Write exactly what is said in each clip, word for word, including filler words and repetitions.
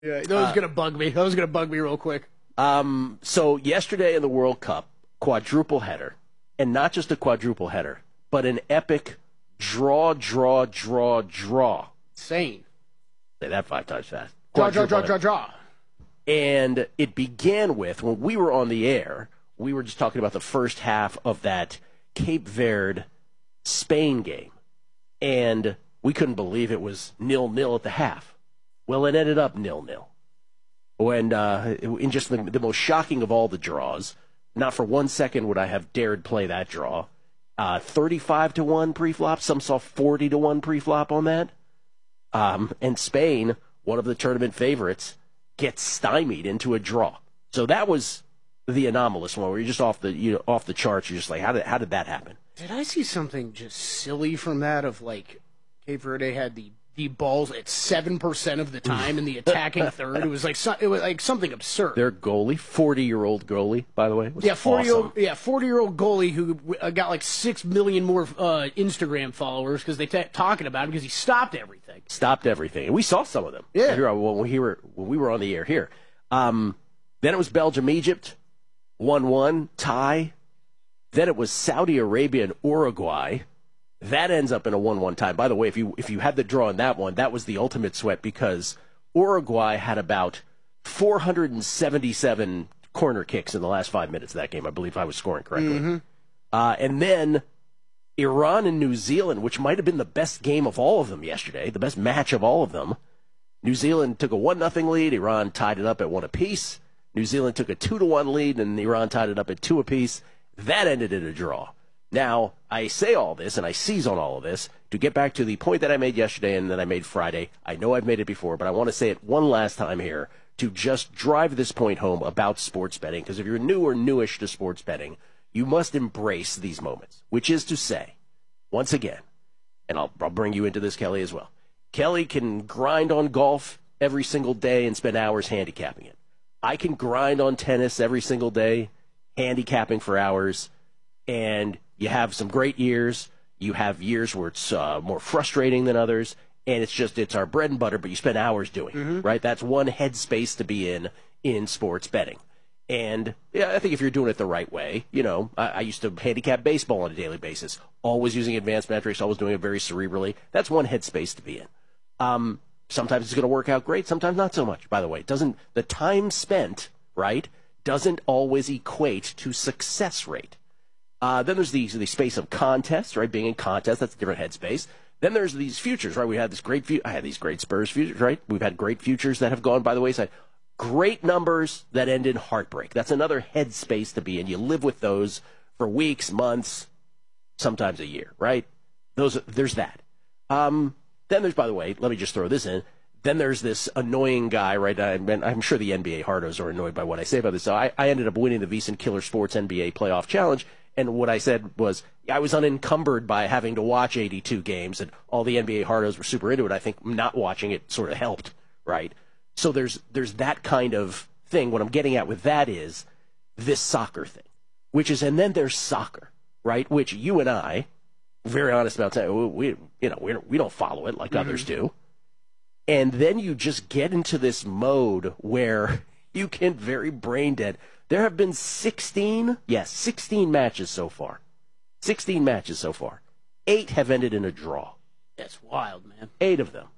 Yeah, that was uh, going to bug me. That was going to bug me real quick. Um, so yesterday in the World Cup, quadruple header, and not just a quadruple header, but an epic draw, draw, draw, draw. Insane. Say that five times fast. Draw, draw, draw, draw, draw. And it began with, when we were on the air, we were just talking about the first half of that Cape Verde Spain game. And we couldn't believe it was nil-nil at the half. Well, it ended up nil-nil. When, uh, in just the, the most shocking of all the draws, not for one second would I have dared play that draw. Uh, thirty-five to one pre-flop. Some saw forty to one pre-flop on that. Um, and Spain, one of the tournament favorites, gets stymied into a draw. So that was the anomalous one where you're just off the you know, off the charts. You're just like, how did how did that happen? Did I see something just silly from that? Of like, Cape Verde had the, the balls at seven percent of the time in the attacking third. It was like it was like something absurd. Their goalie, forty year old goalie, by the way, was yeah, forty year old awesome. yeah, forty year old goalie who uh, got like six million more uh, Instagram followers because they t- talking about him because he stopped everything. Stopped everything, and we saw some of them. Yeah, here when we were when we were on the air here. Um, then it was Belgium, Egypt, one one tie. Then it was Saudi Arabia and Uruguay. That ends up in a one one tie. By the way, if you if you had the draw in that one, that was the ultimate sweat because Uruguay had about four hundred seventy-seven corner kicks in the last five minutes of that game. I believe I was scoring correctly. Mm-hmm. Uh, and then Iran and New Zealand, which might have been the best game of all of them yesterday, the best match of all of them. New Zealand took a one nothing lead. Iran tied it up at one apiece. New Zealand took a two to one lead, and Iran tied it up at two apiece. That ended in a draw. Now, I say all this, and I seize on all of this, to get back to the point that I made yesterday and that I made Friday. I know I've made it before, but I want to say it one last time here to just drive this point home about sports betting, because if you're new or newish to sports betting, you must embrace these moments, which is to say, once again, and I'll, I'll bring you into this, Kelly, as well. Kelly can grind on golf every single day and spend hours handicapping it. I can grind on tennis every single day, handicapping for hours, and you have some great years. You have years where it's uh, more frustrating than others, and it's just it's our bread and butter, but you spend hours doing mm-hmm. it, right? That's one headspace to be in in sports betting. And yeah, I think if you're doing it the right way, you know, I, I used to handicap baseball on a daily basis, always using advanced metrics, always doing it very cerebrally. That's one headspace to be in. Um, sometimes it's going to work out great, sometimes not so much, by the way. It doesn't the time spent, right, doesn't always equate to success rate. Uh, then there's the, the space of contest, right? Being in contest, that's a different headspace. Then there's these futures, right? We had this great, fu- I had these great Spurs futures, right? We've had great futures that have gone by the wayside. Great numbers that end in heartbreak. That's another headspace to be in. You live with those for weeks, months, sometimes a year, right? Those, there's that. Um, then there's, by the way, let me just throw this in. Then there's this annoying guy, right? I, I'm sure the N B A hardos are annoyed by what I say about this. So I, I ended up winning the VSiN Killer Sports N B A Playoff Challenge. And what I said was I was unencumbered by having to watch eighty-two games, and all the N B A hardos were super into it. I think not watching it sort of helped, right? So there's there's that kind of thing. What I'm getting at with that is this soccer thing, which is, and then there's soccer, right? Which you and I, very honest about saying, we you know we we don't follow it like mm-hmm. others do, and then you just get into this mode where you get very brain dead. There have been sixteen, yes, sixteen matches so far. sixteen matches so far. Eight have ended in a draw. That's wild, man. Eight of them.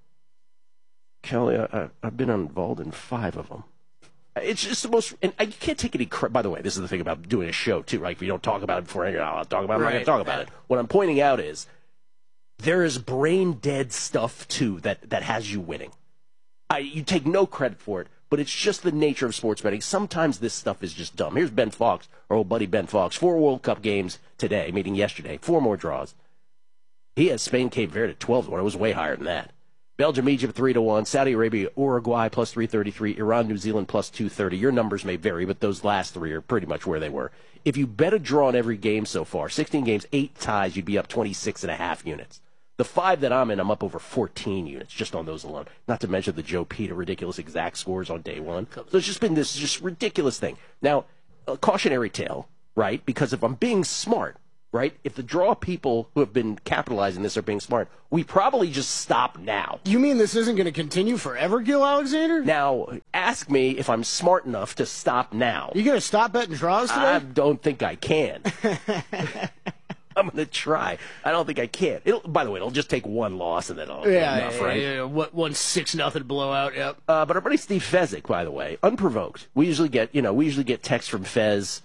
Kelly, I, I've been involved in five of them. It's just the most, and I can't take any credit. By the way, this is the thing about doing a show, too, right? If you don't talk about it before, you're not allowed to talk about it, I'm not going to talk about it. What I'm pointing out is there is brain-dead stuff, too, that, that has you winning. I, you take no credit for it. But it's just the nature of sports betting. Sometimes this stuff is just dumb. Here's Ben Fox, our old buddy Ben Fox. Four World Cup games today, meaning yesterday. Four more draws. He has Spain, Cape Verde at twelve to one. It was way higher than that. Belgium, Egypt three to one. Saudi Arabia, Uruguay plus three thirty-three. Iran, New Zealand plus two thirty. Your numbers may vary, but those last three are pretty much where they were. If you bet a draw on every game so far, sixteen games, eight ties, you'd be up twenty-six and a half units. The five that I'm in, I'm up over fourteen units just on those alone. Not to mention the Joe Peter ridiculous exact scores on day one. So it's just been this just ridiculous thing. Now, a cautionary tale, right? Because if I'm being smart, right? If the draw people who have been capitalizing this are being smart, we probably just stop now. You mean this isn't going to continue forever, Gil Alexander? Now, ask me if I'm smart enough to stop now. You going to stop betting draws today? I don't think I can. I'm going to try. I don't think I can. It'll, by the way, it'll just take one loss and then it'll yeah, be enough, yeah, right? Yeah, yeah. What, one six nothing blowout, yep. Uh, but our buddy Steve Fezzik, by the way, unprovoked. We usually get, you know, we usually get texts from Fez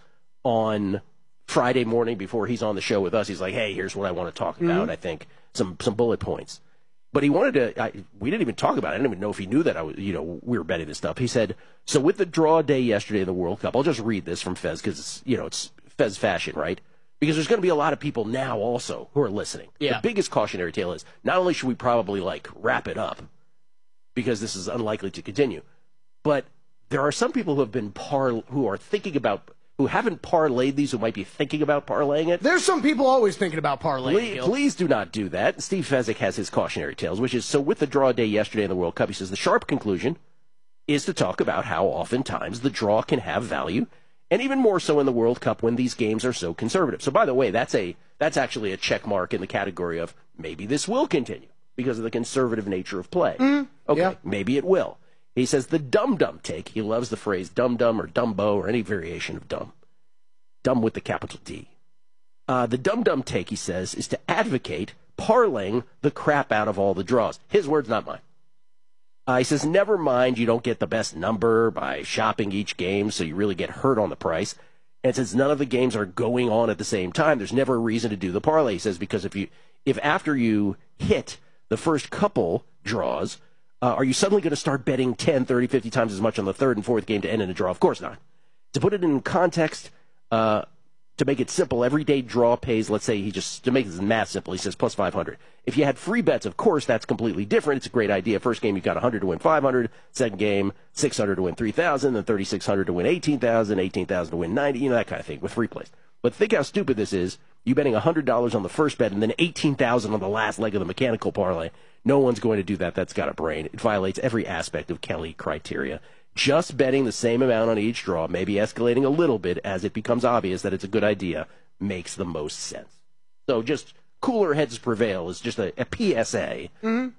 on Friday morning before he's on the show with us. He's like, hey, here's what I want to talk about, mm-hmm. I think. Some some bullet points. But he wanted to, I, we didn't even talk about it. I didn't even know if he knew that I was, you know, we were betting this stuff. He said, so with the draw day yesterday in the World Cup, I'll just read this from Fez because it's, you know, it's Fez fashion, right? Because there's going to be a lot of people now also who are listening. Yeah. The biggest cautionary tale is not only should we probably like wrap it up because this is unlikely to continue, but there are some people who have been par who are thinking about who haven't parlayed these who might be thinking about parlaying it. There's some people always thinking about parlaying. Please, please do not do that. Steve Fezzik has his cautionary tales, which is so with the draw day yesterday in the World Cup, he says the sharp conclusion is to talk about how oftentimes the draw can have value. And even more so in the World Cup when these games are so conservative. So, by the way, that's a that's actually a check mark in the category of maybe this will continue because of the conservative nature of play. Mm, okay, yeah. Maybe it will. He says the dum-dum take. He loves the phrase dum-dum or dumbo or any variation of dumb. Dumb with the capital D. Uh, the dum-dum take, he says, is to advocate parlaying the crap out of all the draws. His words, not mine. Uh, he says, never mind, you don't get the best number by shopping each game, so you really get hurt on the price. And since none of the games are going on at the same time, there's never a reason to do the parlay. He says, because if you, if after you hit the first couple draws, uh, are you suddenly going to start betting ten, thirty, fifty times as much on the third and fourth game to end in a draw? Of course not. To put it in context, uh, to make it simple, everyday draw pays, let's say he just, to make this math simple, he says plus five hundred. If you had free bets, of course, that's completely different. It's a great idea. First game, you got one hundred to win five hundred. Second game, six hundred to win three thousand. Then thirty-six hundred to win eighteen thousand. eighteen thousand to win ninety. You know, that kind of thing with free plays. But think how stupid this is. You betting one hundred dollars on the first bet and then eighteen thousand dollars on the last leg of the mechanical parlay. No one's going to do that. That's got a brain. It violates every aspect of Kelly criteria. Just betting the same amount on each draw, maybe escalating a little bit as it becomes obvious that it's a good idea, makes the most sense. So just cooler heads prevail is just a, a P S A. Mm-hmm.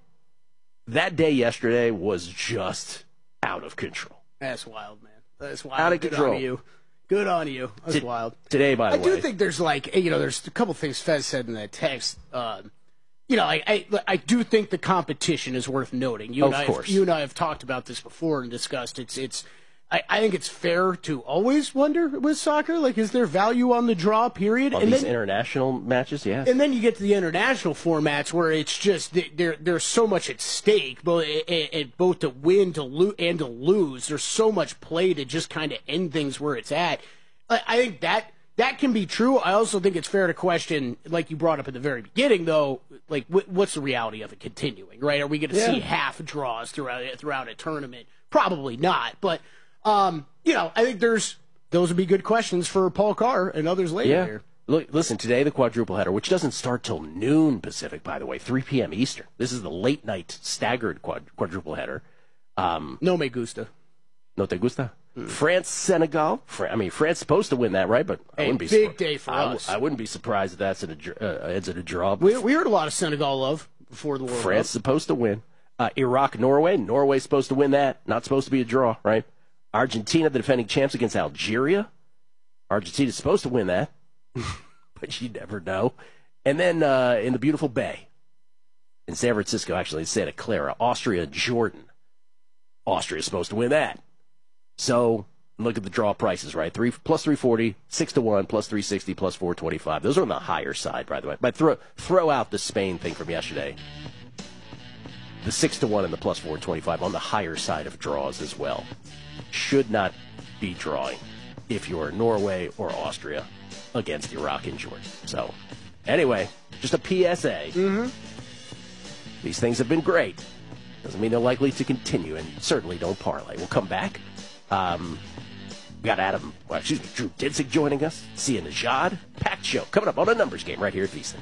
That day yesterday was just out of control. That's wild, man. That's wild. Out of Good control. on you. Good on you. That's T- wild. Today, by the I way. I do think there's like, you know, there's a couple things Fez said in that text. Um, you know, I, I I do think the competition is worth noting. You Of and I course. Have, you and I have talked about this before and discussed. It's it's. I, I think it's fair to always wonder with soccer, like, is there value on the draw? Period. On and these then, international matches, yes. and then you get to the international formats where it's just there. There's so much at stake, both at both to win, to lose, and to lose. There's so much play to just kind of end things where it's at. I, I think that. That can be true. I also think it's fair to question, like you brought up at the very beginning, though, like wh- what's the reality of it continuing, right? Are we going to Yeah. see half draws throughout throughout a tournament? Probably not. But, um, you know, I think there's those would be good questions for Paul Carr and others later Yeah. here. Look, listen, today the quadruple header, which doesn't start till noon Pacific, by the way, three p.m. Eastern. This is the late night staggered quad- quadruple header. Um, No me gusta. no te gusta? France, Senegal. Fra- I mean, France is supposed to win that, right? But I Hey, wouldn't be big surpri- day for I w- us. I wouldn't be surprised if that's in a, dr- uh, ends in a draw. We, we heard a lot of Senegal love before the World France Cup. supposed to win. Uh, Iraq, Norway. Norway's supposed to win that. Not supposed to be a draw, right? Argentina, the defending champs against Algeria. Argentina's supposed to win that, but you never know. And then uh, in the beautiful Bay, in San Francisco, actually, in Santa Clara, Austria, Jordan. Austria's supposed to win that. So look at the draw prices, right? Three plus three forty, six to one, plus three sixty, plus four twenty five. Those are on the higher side, by the way. But throw throw out the Spain thing from yesterday. The six to one and the plus four twenty five on the higher side of draws as well. Should not be drawing if you're Norway or Austria against Iraq and Jordan. So anyway, just a P S A. Mm-hmm. These things have been great. Doesn't mean they're likely to continue, and certainly don't parlay. We'll come back. Um, we got Adam, well, excuse me, Drew Dinsick joining us. Sia Najad. Packed show coming up on a numbers game right here at VSiN.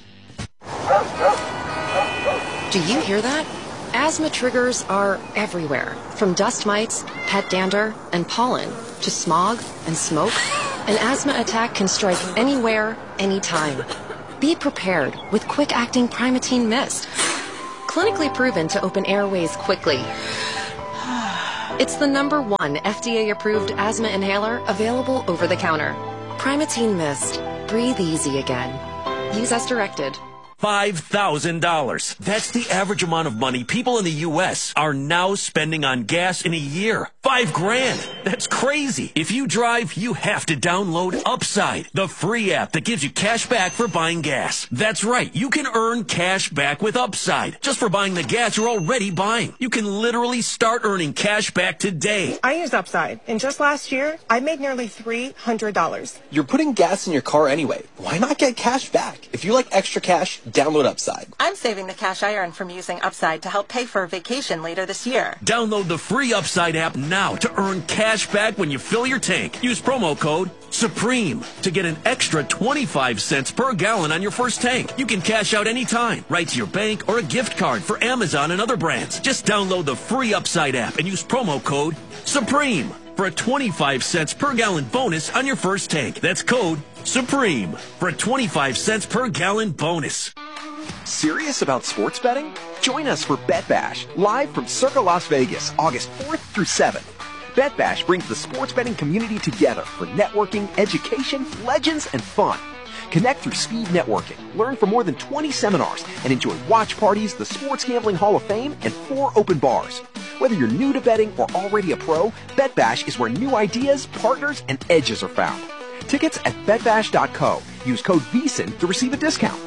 Do you hear that? Asthma triggers are everywhere, from dust mites, pet dander, and pollen, to smog and smoke. An asthma attack can strike anywhere, anytime. Be prepared with quick-acting Primatene Mist. Clinically proven to open airways quickly. It's the number one F D A-approved asthma inhaler available over the counter. Primatene Mist. Breathe easy again. Use as directed. five thousand dollars. That's the average amount of money people in the U S are now spending on gas in a year. Five grand. That's crazy. If you drive, you have to download Upside, the free app that gives you cash back for buying gas. That's right. You can earn cash back with Upside just for buying the gas you're already buying. You can literally start earning cash back today. I use Upside, and just last year, I made nearly three hundred dollars. You're putting gas in your car anyway. Why not get cash back? If you like extra cash, download Upside. I'm saving the cash I earn from using Upside to help pay for a vacation later this year. Download the free Upside app now to earn cash back when you fill your tank. Use promo code SUPREME to get an extra twenty-five cents per gallon on your first tank. You can cash out anytime, right to your bank or a gift card for Amazon and other brands. Just download the free Upside app and use promo code SUPREME for a twenty-five cents per gallon bonus on your first tank. That's code SUPREME for a twenty-five cents per gallon bonus. Serious about sports betting? Join us for Bet Bash, live from Circa Las Vegas, August fourth through seventh. Bet Bash brings the sports betting community together for networking, education, legends, and fun. Connect through speed networking, learn from more than twenty seminars, and enjoy watch parties, the Sports Gambling Hall of Fame, and four open bars. Whether you're new to betting or already a pro, Bet Bash is where new ideas, partners, and edges are found. Tickets at bet bash dot co. Use code V S I N to receive a discount.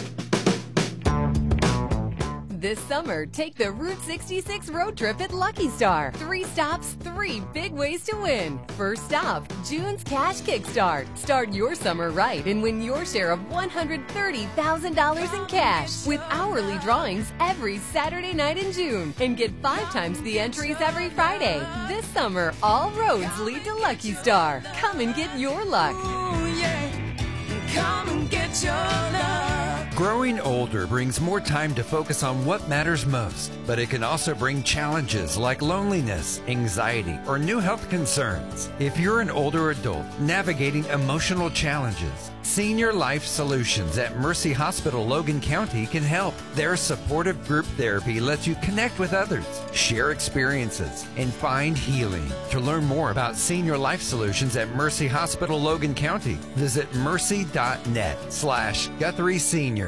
This summer, take the Route sixty-six road trip at Lucky Star. Three stops, three big ways to win. First stop, June's Cash Kickstart. Start your summer right and win your share of one hundred thirty thousand dollars in cash with hourly drawings every Saturday night in June. And get five times the entries every Friday. This summer, all roads lead to Lucky Star. Come and get your luck. Ooh, yeah. Come and get your luck. Growing older brings more time to focus on what matters most, but it can also bring challenges like loneliness, anxiety, or new health concerns. If you're an older adult navigating emotional challenges, Senior Life Solutions at Mercy Hospital Logan County can help. Their supportive group therapy lets you connect with others, share experiences, and find healing. To learn more about Senior Life Solutions at Mercy Hospital Logan County, visit mercy.net slash Guthrie Seniors.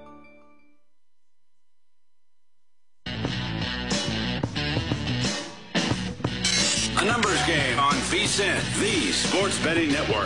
A numbers game on V S I N, the Sports Betting Network.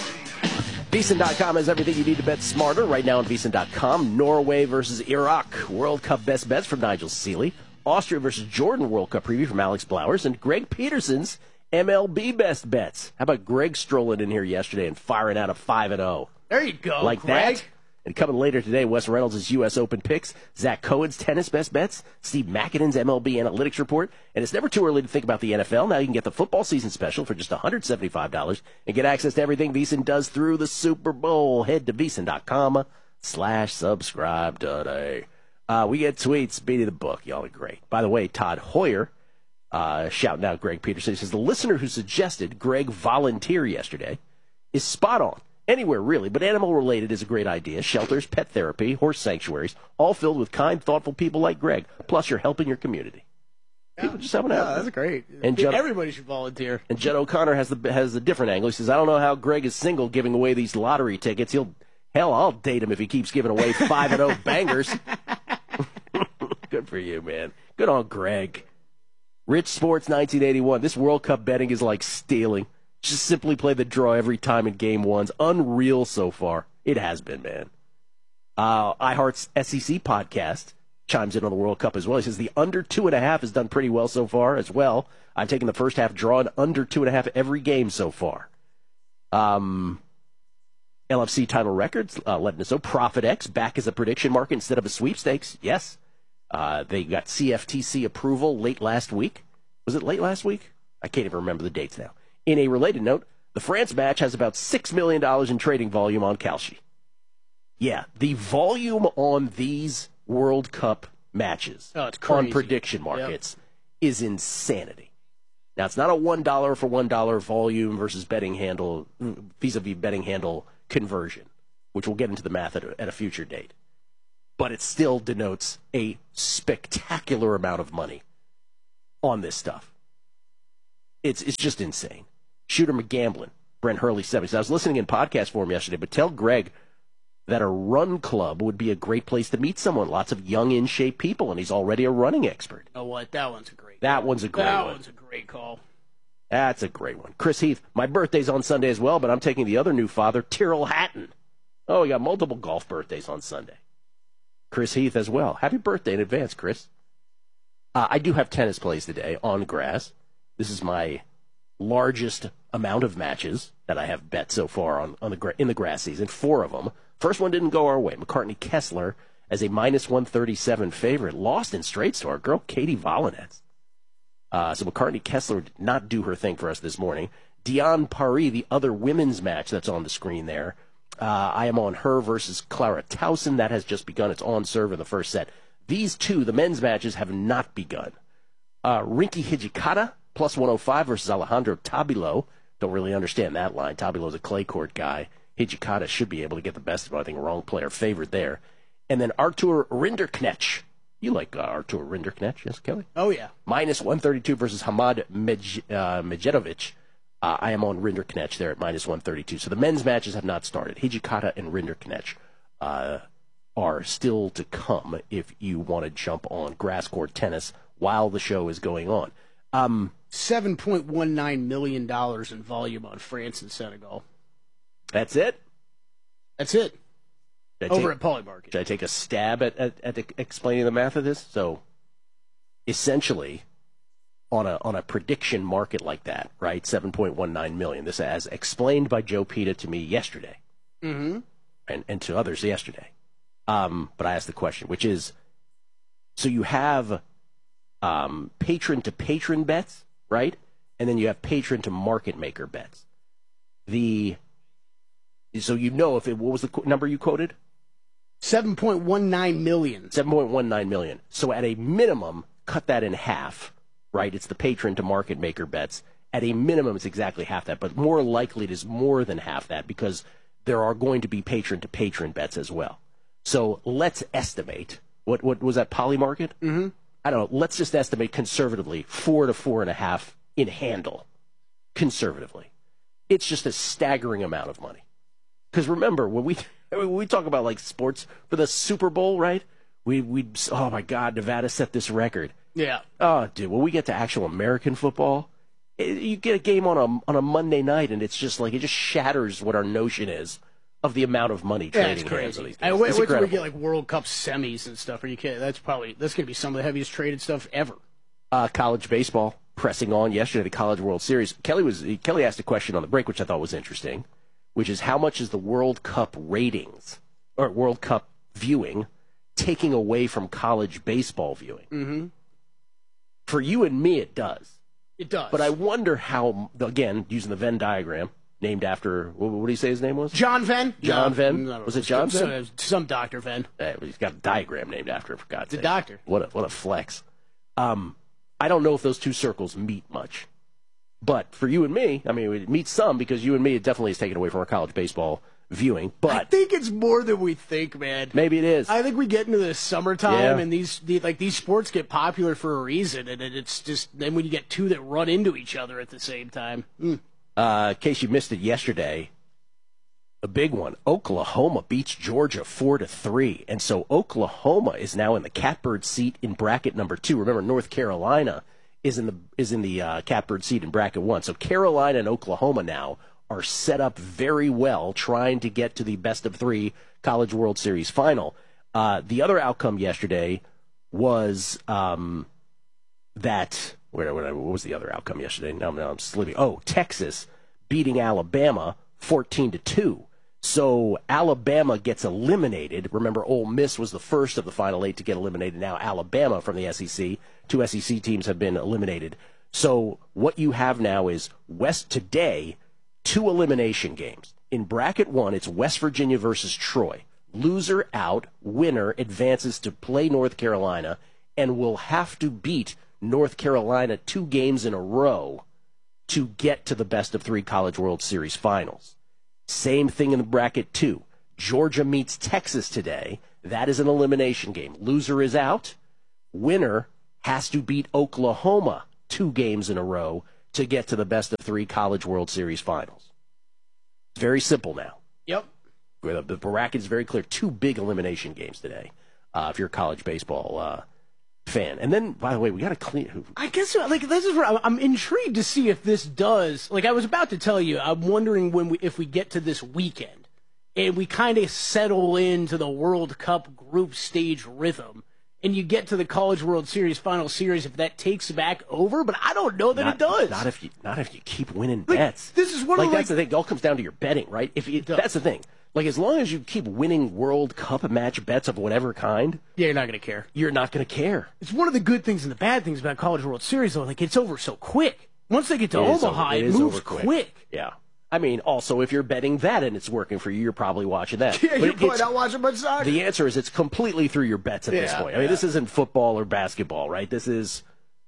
V S I N dot com has everything you need to bet smarter. Right now on V S I N dot com, Norway versus Iraq. World Cup best bets from Nigel Seeley. Austria versus Jordan World Cup preview from Alex Blowers. And Greg Peterson's M L B best bets. How about Greg strolling in here yesterday and firing out a five and oh? There you go, like Greg. that. And coming later today, Wes Reynolds' U S Open picks, Zach Cohen's tennis best bets, Steve McKinnon's M L B analytics report, and it's never too early to think about the N F L. Now you can get the football season special for just one hundred seventy-five dollars and get access to everything V S I N does through the Super Bowl. Head to V S I N dot com slash subscribe today. Uh, we get tweets, beating the book. Y'all are great. By the way, Todd Hoyer, uh, shouting out Greg Peterson, he says, the listener who suggested Greg volunteer yesterday is spot on. Anywhere, really, but animal-related is a great idea. Shelters, pet therapy, horse sanctuaries, all filled with kind, thoughtful people like Greg. Plus, you're helping your community. People just helping out. Yeah, that's great. And Judd, everybody should volunteer. And Judd O'Connor has the has a different angle. He says, I don't know how Greg is single giving away these lottery tickets. He'll Hell, I'll date him if he keeps giving away five and oh bangers. Good for you, man. Good on Greg. Rich Sports nineteen eighty-one. This World Cup betting is like stealing. Just simply play the draw every time in game one's unreal so far. It has been, man. Uh, iHeart's S E C podcast chimes in on the World Cup as well. He says the under two and a half has done pretty well so far as well. I've taken the first half draw and under two and a half every game so far. Um, L F C title records, uh, letting us know. ProfitX back as a prediction market instead of a sweepstakes. Yes. Uh, they got C F T C approval late last week. Was it late last week? I can't even remember the dates now. In a related note, the France match has about six million dollars in trading volume on Kalshi. Yeah, the volume on these World Cup matches oh, it's on prediction markets yep. is insanity. Now, it's not a one dollar for one dollar volume versus betting handle, vis-a-vis betting handle conversion which we'll get into the math at a, at a future date. But it still denotes a spectacular amount of money on this stuff. It's it's just insane. Shooter McGamblin, Brent Hurley seventy. I was listening in podcast form yesterday, but tell Greg that a run club would be a great place to meet someone. Lots of young, in-shape people, and he's already a running expert. Oh, what? That one's a great That call. one's a great that one. That one's a great call. That's a great one. Chris Heath, my birthday's on Sunday as well, but I'm taking the other new father, Tyrrell Hatton. Oh, we got multiple golf birthdays on Sunday. Chris Heath as well. Happy birthday in advance, Chris. Uh, I do have tennis plays today on grass. This is my largest amount of matches that I have bet so far on, on the gra- in the grass season. Four of them. First one didn't go our way. McCartney Kessler as a minus one thirty-seven favorite. Lost in straights to our girl, Katie Volanets. Uh, so McCartney Kessler did not do her thing for us this morning. Diane Parry, the other women's match that's on the screen there. Uh, I am on her versus Clara Towson. That has just begun. It's on serve in the first set. These two, the men's matches, have not begun. Uh, Rinky Hijikata, plus one oh five versus Alejandro Tabilo. Don't really understand that line. Tabilo's a clay court guy. Hijikata should be able to get the best of it. I think wrong player favored there. And then Artur Rinderknech. You like uh, Artur Rinderknech, yes, Kelly? Oh, yeah. Minus one thirty-two versus Hamad Medj- uh, Medjedovic. Uh, I am on Rinderknech there at minus one thirty-two. So the men's matches have not started. Hijikata and Rinderknech uh, are still to come if you want to jump on grass court tennis while the show is going on. Um, seven point one nine million dollars in volume on France and Senegal. That's it? That's it. Should I Over take, at Polymarket. Should I take a stab at, at, at explaining the math of this? So, essentially, on a on a prediction market like that, right, seven point one nine million dollars, this as explained by Joe Pita to me yesterday, mm-hmm. and, and to others yesterday. Um, but I asked the question, which is, so you have um, patron-to-patron bets, right? And then you have patron-to-market maker bets. The So you know if it, what was the number you quoted? seven point one nine million dollars. seven point one nine million dollars. So at a minimum, cut that in half, right? It's the patron to market maker bets. At a minimum, it's exactly half that, but more likely it is more than half that because there are going to be patron to patron bets as well. So let's estimate. What what was that, Polymarket? Mm-hmm. I don't know. Let's just estimate conservatively four to four and a half in handle. Conservatively. It's just a staggering amount of money. Because remember, when we when we talk about like sports for the Super Bowl, right? We we oh my God, Nevada set this record. Yeah. Oh, dude, when we get to actual American football, it, you get a game on a on a Monday night, and it's just like it just shatters what our notion is of the amount of money Yeah, trading it's hands on crazy. these I, days. wait, It's wait till we incredible. get like World Cup semis and stuff. Are you kidding? That's probably that's gonna be some of the heaviest traded stuff ever. Uh, college baseball pressing on yesterday, the College World Series. Kelly was Kelly asked a question on the break, which I thought was interesting, which is how much is the World Cup ratings or World Cup viewing taking away from college baseball viewing? Mm-hmm. For you and me, it does. It does. But I wonder how, again, using the Venn diagram, named after, what, what did he say his name was? John Venn? John No, Venn? no, no, Was it John some, Venn? Some Doctor Venn. Eh, he's got a diagram named after him, for God's The sake. doctor. What a, what a flex. Um, I don't know if those two circles meet much. But for you and me, I mean, it meets some because you and me, it definitely is taken away from our college baseball viewing. I But think it's more than we think, man. maybe it is. I think we get into the summertime, Yeah. and these the, like these sports get popular for a reason, and it- it's just then when you get two that run into each other at the same time. Mm. Uh, in case you missed it yesterday, a big one. Oklahoma beats Georgia four to three, and so Oklahoma is now in the catbird seat in bracket number two. Remember, North Carolina is in the is in the uh, catbird seat in bracket one. So Carolina and Oklahoma now are set up very well, trying to get to the best of three College World Series final. Uh, the other outcome yesterday was um, that. Where, where, what was the other outcome yesterday? Now, now I'm sleeping. Oh, Texas beating Alabama fourteen to two. So Alabama gets eliminated. Remember, Ole Miss was the first of the final eight to get eliminated. Now Alabama from the S E C. Two S E C teams have been eliminated. So what you have now is West today, two elimination games. In bracket one, it's West Virginia versus Troy. Loser out, winner advances to play North Carolina and will have to beat North Carolina two games in a row to get to the best of three College World Series finals. Same thing in the bracket two. Georgia meets Texas today. That is an elimination game. Loser is out. Winner has to beat Oklahoma two games in a row to get to the best of three College World Series finals. It's very simple now. Yep. The, the bracket is very clear. Two big elimination games today uh, if you're a college baseball uh, fan. And then, by the way, we got to clean. I guess like this is where I'm, I'm intrigued to see if this does. Like I was about to tell you, I'm wondering when we if we get to this weekend and we kind of settle into the World Cup group stage rhythm. And you get to the College World Series final series if that takes back over, but I don't know that not, it does. Not if you, not if you keep winning like, bets. This is one like of that's like, the thing. It all comes down to your betting, right? If you, that's the thing. Like as long as you keep winning World Cup match bets of whatever kind, yeah, you're not going to care. You're not going to care. It's one of the good things and the bad things about College World Series, though. Like it's over so quick. Once they get to it Omaha, it, it, it moves quick. quick. Yeah. I mean, also, if you're betting that and it's working for you, you're probably watching that. Yeah, but you're it, probably not watching much soccer. The answer is it's completely through your bets at yeah, this point. I yeah. mean, this isn't football or basketball, right? This is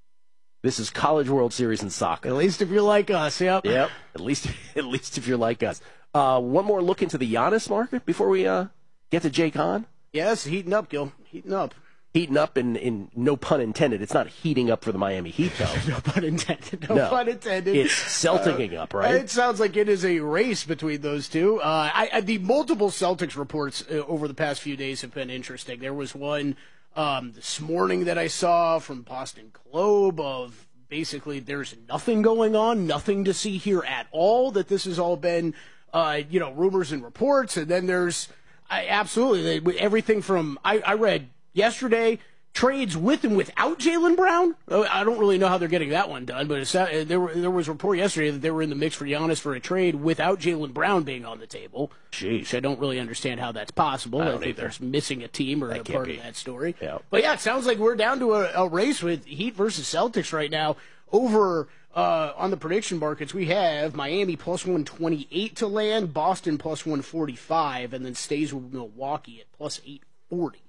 this is College World Series and soccer. At least if you're like us, yep. Yep. At least, at least if you're like us. Uh, one more look into the Giannis market before we uh, get to Jake Hahn. Yes, heating up, Gil. Heating up. Heating up, in, in no pun intended. It's not heating up for the Miami Heat, though. no pun intended. No, no pun intended. It's Celticing uh, up, right? It sounds like it is a race between those two. Uh, I, I, the multiple Celtics reports uh, over the past few days have been interesting. There was one um, this morning that I saw from Boston Globe of basically there's nothing going on, nothing to see here at all, that this has all been, uh, you know, rumors and reports. And then there's I, absolutely everything from, I, I read yesterday, trades with and without Jaylen Brown. I don't really know how they're getting that one done, but it's, uh, there, were, there was a report yesterday that they were in the mix for Giannis for a trade without Jaylen Brown being on the table. Jeez. I don't really understand how that's possible. I, I don't think either. there's missing a team or that a part be. of that story. Yeah. But yeah, it sounds like we're down to a, a race with Heat versus Celtics right now. Over uh, on the prediction markets, we have Miami plus one twenty-eight to land, Boston plus one forty-five, and then stays with Milwaukee at plus eight forty.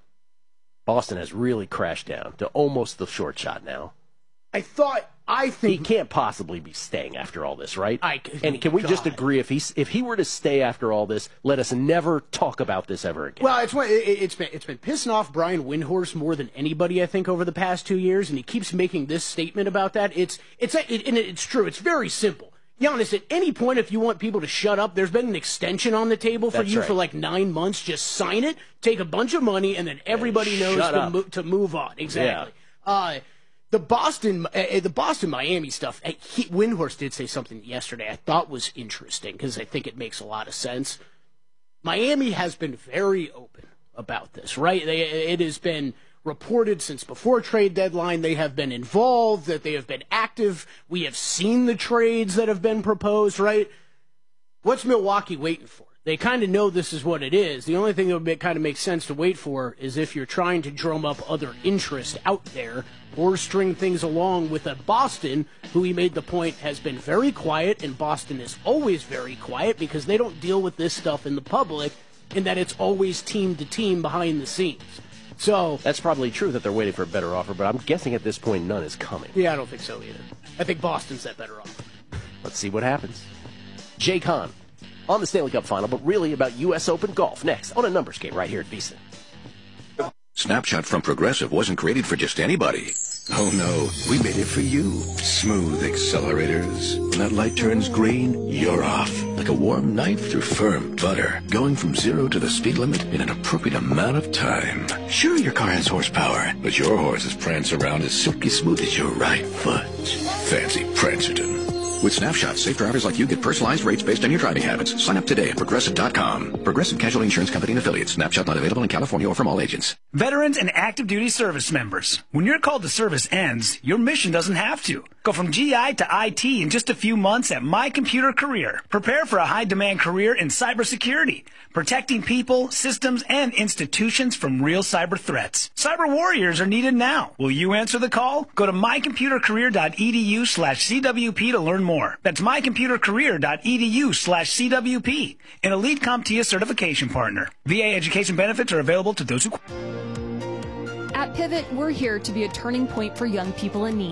Boston has really crashed down to almost the short shot now. I thought, I think... He can't possibly be staying after all this, right? I, and can we God. just agree, if he's if he were to stay after all this, let us never talk about this ever again? Well, it's, it's, been, it's been pissing off Brian Windhorst more than anybody, I think, over the past two years, and he keeps making this statement about that. It's, it's, it, and it's true. It's very simple. Giannis, at any point, if you want people to shut up, there's been an extension on the table for That's you right. for like nine months. Just sign it, take a bunch of money, and then everybody and knows to, mo- to move on. Exactly. Yeah. Uh, the Boston, uh, the Boston Miami stuff. Uh, he, Windhorst did say something yesterday I thought was interesting because I think it makes a lot of sense. Miami has been very open about this, right? They, it has been reported since before trade deadline. They have been involved, that they have been active. We have seen the trades that have been proposed, right? What's Milwaukee waiting for? They kind of know this is what it is. The only thing that would make, kind of make sense to wait for is if you're trying to drum up other interest out there or string things along with a Boston, who he made the point has been very quiet, and Boston is always very quiet because they don't deal with this stuff in the public, in that it's always team to team behind the scenes. So that's probably true that they're waiting for a better offer, but I'm guessing at this point none is coming. Yeah, I don't think so either. I think Boston's that better offer. Let's see what happens. Jake Hahn on the Stanley Cup Final, but really about U S Open golf next on a numbers game right here at VSiN. Snapshot from Progressive wasn't created for just anybody. Oh no, we made it for you. Smooth accelerators. When that light turns green, you're off. Like a warm knife through firm butter. Going from zero to the speed limit in an appropriate amount of time. Sure, your car has horsepower, but your horses prance around as silky smooth as your right foot. Fancy Prancerton. With Snapshot, safe drivers like you get personalized rates based on your driving habits. Sign up today at Progressive dot com. Progressive Casualty Insurance Company and Affiliates. Snapshot not available in California or from all agents. Veterans and active duty service members. When your call to service ends, your mission doesn't have to. Go from G I to I T in just a few months at My Computer Career. Prepare for a high-demand career in cybersecurity, protecting people, systems, and institutions from real cyber threats. Cyber warriors are needed now. Will you answer the call? Go to my computer career dot e d u slash C W P to learn more. That's my computer career dot e d u slash C W P. An Elite CompTIA certification partner. V A education benefits are available to those who... At Pivot, we're here to be a turning point for young people in need.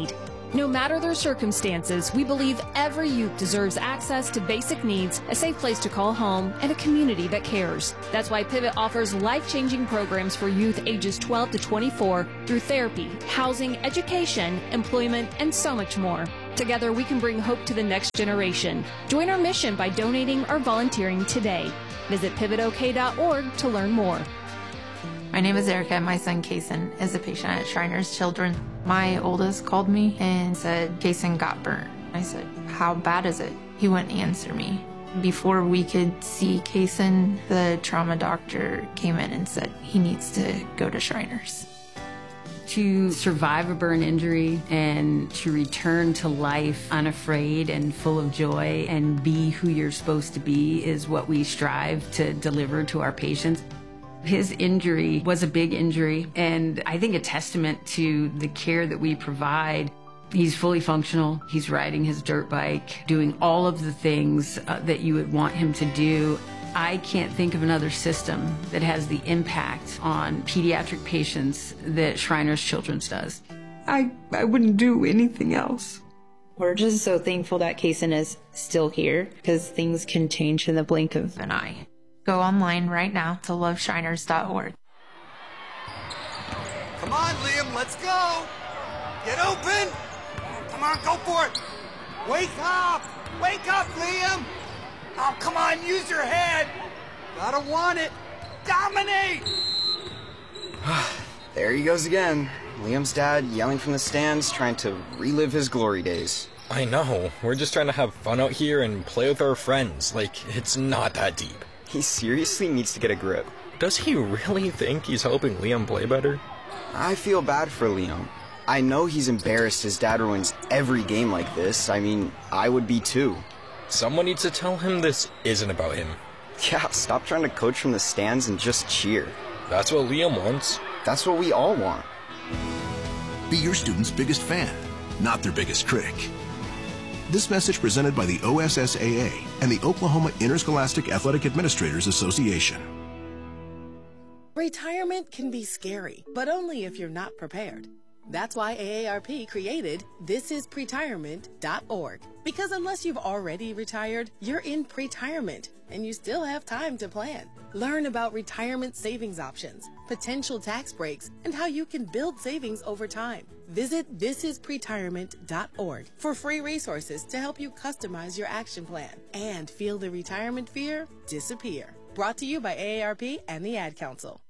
No matter their circumstances, we believe every youth deserves access to basic needs, a safe place to call home, and a community that cares. That's why Pivot offers life-changing programs for youth ages twelve to twenty-four through therapy, housing, education, employment, and so much more. Together, we can bring hope to the next generation. Join our mission by donating or volunteering today. Visit pivot o k dot org to learn more. My name is Erica, and my son Kason is a patient at Shriners Children. My oldest called me and said Kason got burnt. I said, how bad is it? He wouldn't answer me. Before we could see Kason, the trauma doctor came in and said he needs to go to Shriners. To survive a burn injury and to return to life unafraid and full of joy and be who you're supposed to be is what we strive to deliver to our patients. His injury was a big injury, and I think a testament to the care that we provide. He's fully functional. He's riding his dirt bike, doing all of the things uh, that you would want him to do. I can't think of another system that has the impact on pediatric patients that Shriners Children's does. I, I wouldn't do anything else. We're just so thankful that Kason is still here, because things can change in the blink of an eye. Go online right now to love shriners dot org. Come on, Liam, let's go! Get open! Come on, go for it! Wake up! Wake up, Liam! Oh, come on, use your head! Gotta want it! Dominate! There he goes again. Liam's dad yelling from the stands, trying to relive his glory days. I know. We're just trying to have fun out here and play with our friends. Like, it's not that deep. He seriously needs to get a grip. Does he really think he's helping Liam play better? I feel bad for Liam. I know he's embarrassed his dad ruins every game like this. I mean, I would be too. Someone needs to tell him this isn't about him. Yeah, stop trying to coach from the stands and just cheer. That's what Liam wants. That's what we all want. Be your student's biggest fan, not their biggest critic. This message presented by the O S S A A and the Oklahoma Interscholastic Athletic Administrators Association. Retirement can be scary, but only if you're not prepared. That's why A A R P created this is pretirement dot org. Because unless you've already retired, you're in pretirement, and you still have time to plan. Learn about retirement savings options, potential tax breaks, and how you can build savings over time. Visit this is pretirement dot org for free resources to help you customize your action plan and feel the retirement fear disappear. Brought to you by A A R P and the Ad Council.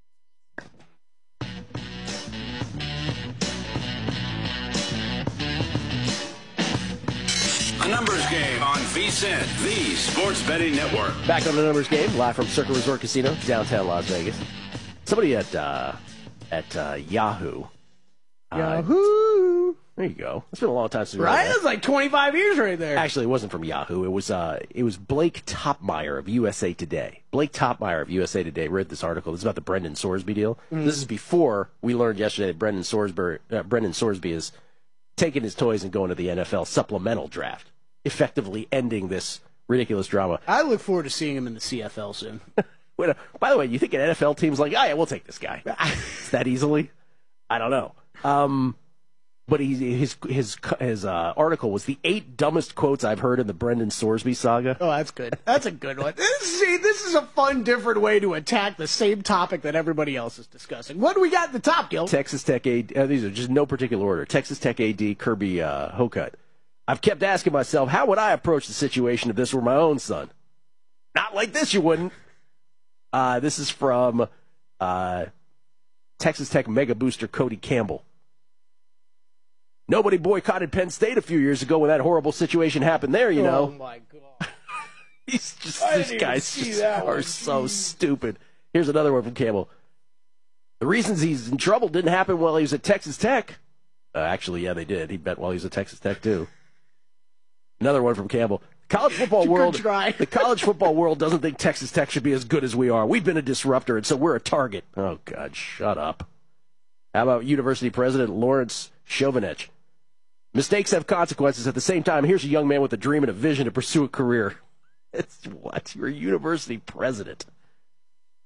A numbers game on V S I N, the Sports Betting Network. Back on the numbers game, live from Circle Resort Casino, downtown Las Vegas. Somebody at uh, at uh, Yahoo. Yahoo! Uh, there you go. It's been a long time since we Right? read that. That's like twenty-five years right there. Actually, it wasn't from Yahoo. It was uh, it was Blake Topmeyer of U S A Today. Blake Topmeyer of U S A Today read this article. This is about the Brendan Sorsby deal. Mm. This is before we learned yesterday that Brendan Sorsby, uh, Brendan Sorsby is taking his toys and going to the N F L supplemental draft, effectively ending this ridiculous drama. I look forward to seeing him in the C F L soon. Wait, uh, by the way, you think an N F L team's like, oh, yeah, we'll take this guy? It's that easily? I don't know. Um, but he, his his his uh, article was the eight dumbest quotes I've heard in the Brendan Sorsby saga. Oh, that's good. That's a good one. See, this is a fun, different way to attack the same topic that everybody else is discussing. What do we got at the top, Gil? Texas Tech A D, uh, these are just no particular order. Texas Tech A D Kirby uh, Hocutt. I've kept asking myself, how would I approach the situation if this were my own son? Not like this, you wouldn't. Uh, this is from uh, Texas Tech mega booster Cody Campbell. Nobody boycotted Penn State a few years ago when that horrible situation happened there, you know. Oh, my God. He's just, I this didn't even guy's see just that are one. so stupid. Here's another one from Campbell. The reasons he's in trouble didn't happen while he was at Texas Tech. Uh, actually, yeah, they did. He bet while he was at Texas Tech, too. Another one from Campbell. College football world. The college football world doesn't think Texas Tech should be as good as we are. We've been a disruptor, and so we're a target. Oh, God, shut up. How about University President Lawrence Chauvinich? Mistakes have consequences. At the same time, here's a young man with a dream and a vision to pursue a career. It's what? You're a university president.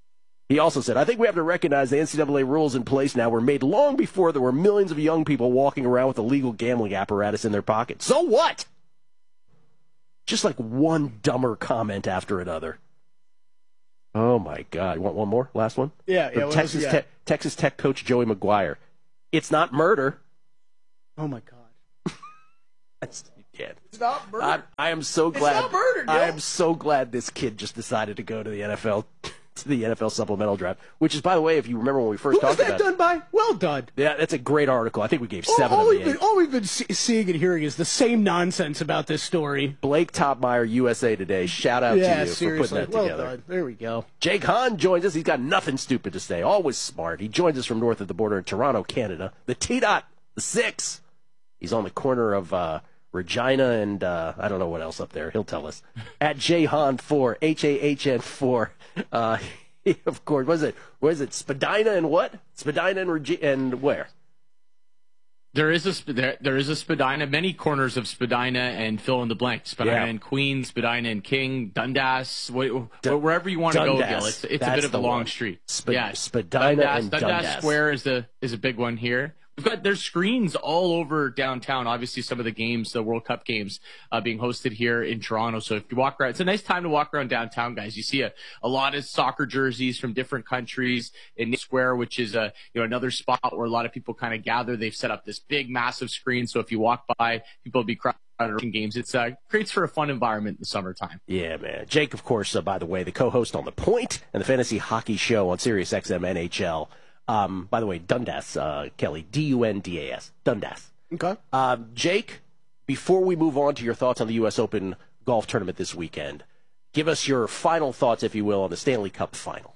He also said, I think we have to recognize the N C double A rules in place now were made long before there were millions of young people walking around with illegal gambling apparatus in their pockets. So what? Just like one dumber comment after another. Oh, my God. You want one more? Last one? Yeah, yeah. Texas, Te- Texas Tech coach Joey McGuire. It's not murder. Oh, my God. That's, yeah. It's not murder. I, I am so glad. It's not murder, I am so glad this kid just decided to go to the N F L, to the N F L supplemental draft, which is, by the way, if you remember when we first Who talked was that about it. done by? Well done. Yeah, that's a great article. I think we gave All, seven all of the we've been, eight. all we've been see- seeing and hearing is the same nonsense about this story. Blake Topmeyer, U S A Today. Shout out yeah, to you seriously. for putting that well together. Done. There we go. Jake Hahn joins us. He's got nothing stupid to say. Always smart. He joins us from north of the border in Toronto, Canada. The T-Dot, the six. He's on the corner of uh, Regina and uh, I don't know what else up there. He'll tell us. At J Hahn four, H A H N four. Uh, of course, what is it? What is it? Spadina and what? Spadina and Regi- and where? There is a Sp- there, there is a Spadina, many corners of Spadina and fill in the blank. Spadina Yeah. and Queen, Spadina and King, Dundas, wh- D- wherever you want to go, Dundas. Gil. It's, it's a That's bit of a the long one. street. Sp- yeah, Spadina Dundas, and Dundas Dundas. Square is the is a big one here. We've got there's screens all over downtown. Obviously, some of the games, the World Cup games, uh, being hosted here in Toronto. So if you walk around, it's a nice time to walk around downtown, guys. You see a, a lot of soccer jerseys from different countries in Nick Square, which is a you know another spot where a lot of people kind of gather. They've set up this big, massive screen. So if you walk by, people will be crowded watching games. It's uh, creates for a fun environment in the summertime. Yeah, man. Jake, of course, uh, by the way, the co-host on The Point and the Fantasy Hockey Show on Sirius X M N H L. Um, by the way, Dundas, uh, Kelly, D U N D A S, Dundas. Okay. Um, Jake, before we move on to your thoughts on the U S Open golf tournament this weekend, give us your final thoughts, if you will, on the Stanley Cup final.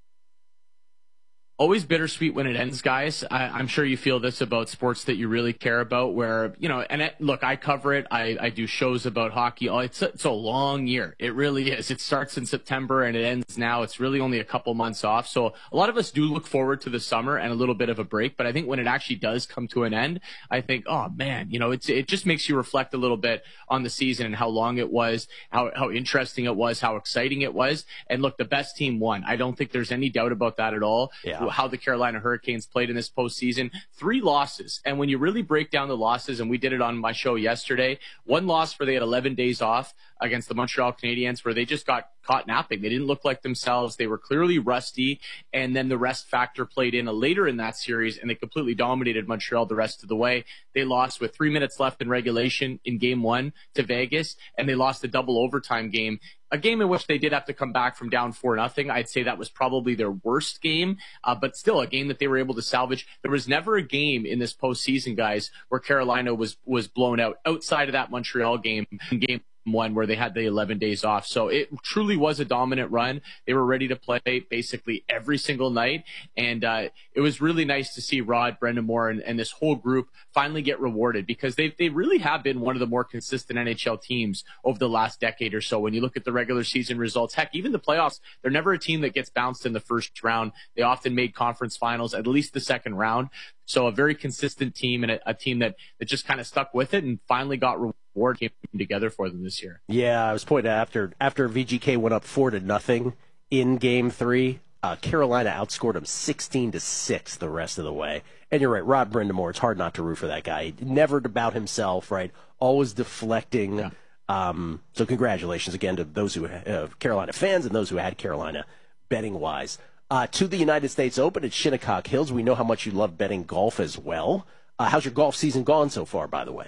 Always bittersweet when it ends, guys. I, I'm sure you feel this about sports that you really care about where, you know, and it, look, I cover it. I, I do shows about hockey. Oh, it's a, it's a long year. It really is. It starts in September and it ends now. It's really only a couple months off. So a lot of us do look forward to the summer and a little bit of a break. But I think when it actually does come to an end, I think, oh man, you know, it's, it just makes you reflect a little bit on the season and how long it was, how, how interesting it was, how exciting it was. And look, the best team won. I don't think there's any doubt about that at all. Yeah. How the Carolina Hurricanes played in this postseason. Three losses. And when you really break down the losses, and we did it on my show yesterday, one loss where they had eleven days off against the Montreal Canadiens where they just got caught napping. They didn't look like themselves. They were clearly rusty. And then the rest factor played in a later in that series, and they completely dominated Montreal the rest of the way. They lost with three minutes left in regulation in game one to Vegas, and they lost a double overtime game. A game in which they did have to come back from down four nothing. I'd say that was probably their worst game, uh, but still a game that they were able to salvage. There was never a game in this postseason, guys, where Carolina was was blown out outside of that Montreal game, game one where they had the eleven days off. So it truly was a dominant run. They were ready to play basically every single night. And uh, it was really nice to see Rod, Brendan Moore, and, and this whole group finally get rewarded because they they really have been one of the more consistent N H L teams over the last decade or so. When you look at the regular season results, heck, even the playoffs, they're never a team that gets bounced in the first round. They often made conference finals, at least the second round. So a very consistent team and a, a team that, that just kind of stuck with it and finally got reward came together for them this year. Yeah, I was pointing after after V G K went up four to nothing in Game Three. Uh, Carolina outscored them sixteen to six the rest of the way. And you're right, Rod Brindamore. It's hard not to root for that guy. Never about himself, right? Always deflecting. Yeah. Um, so congratulations again to those who uh, Carolina fans and those who had Carolina betting wise. Uh, to the United States Open at Shinnecock Hills. We know how much you love betting golf as well. Uh, how's your golf season gone so far, by the way?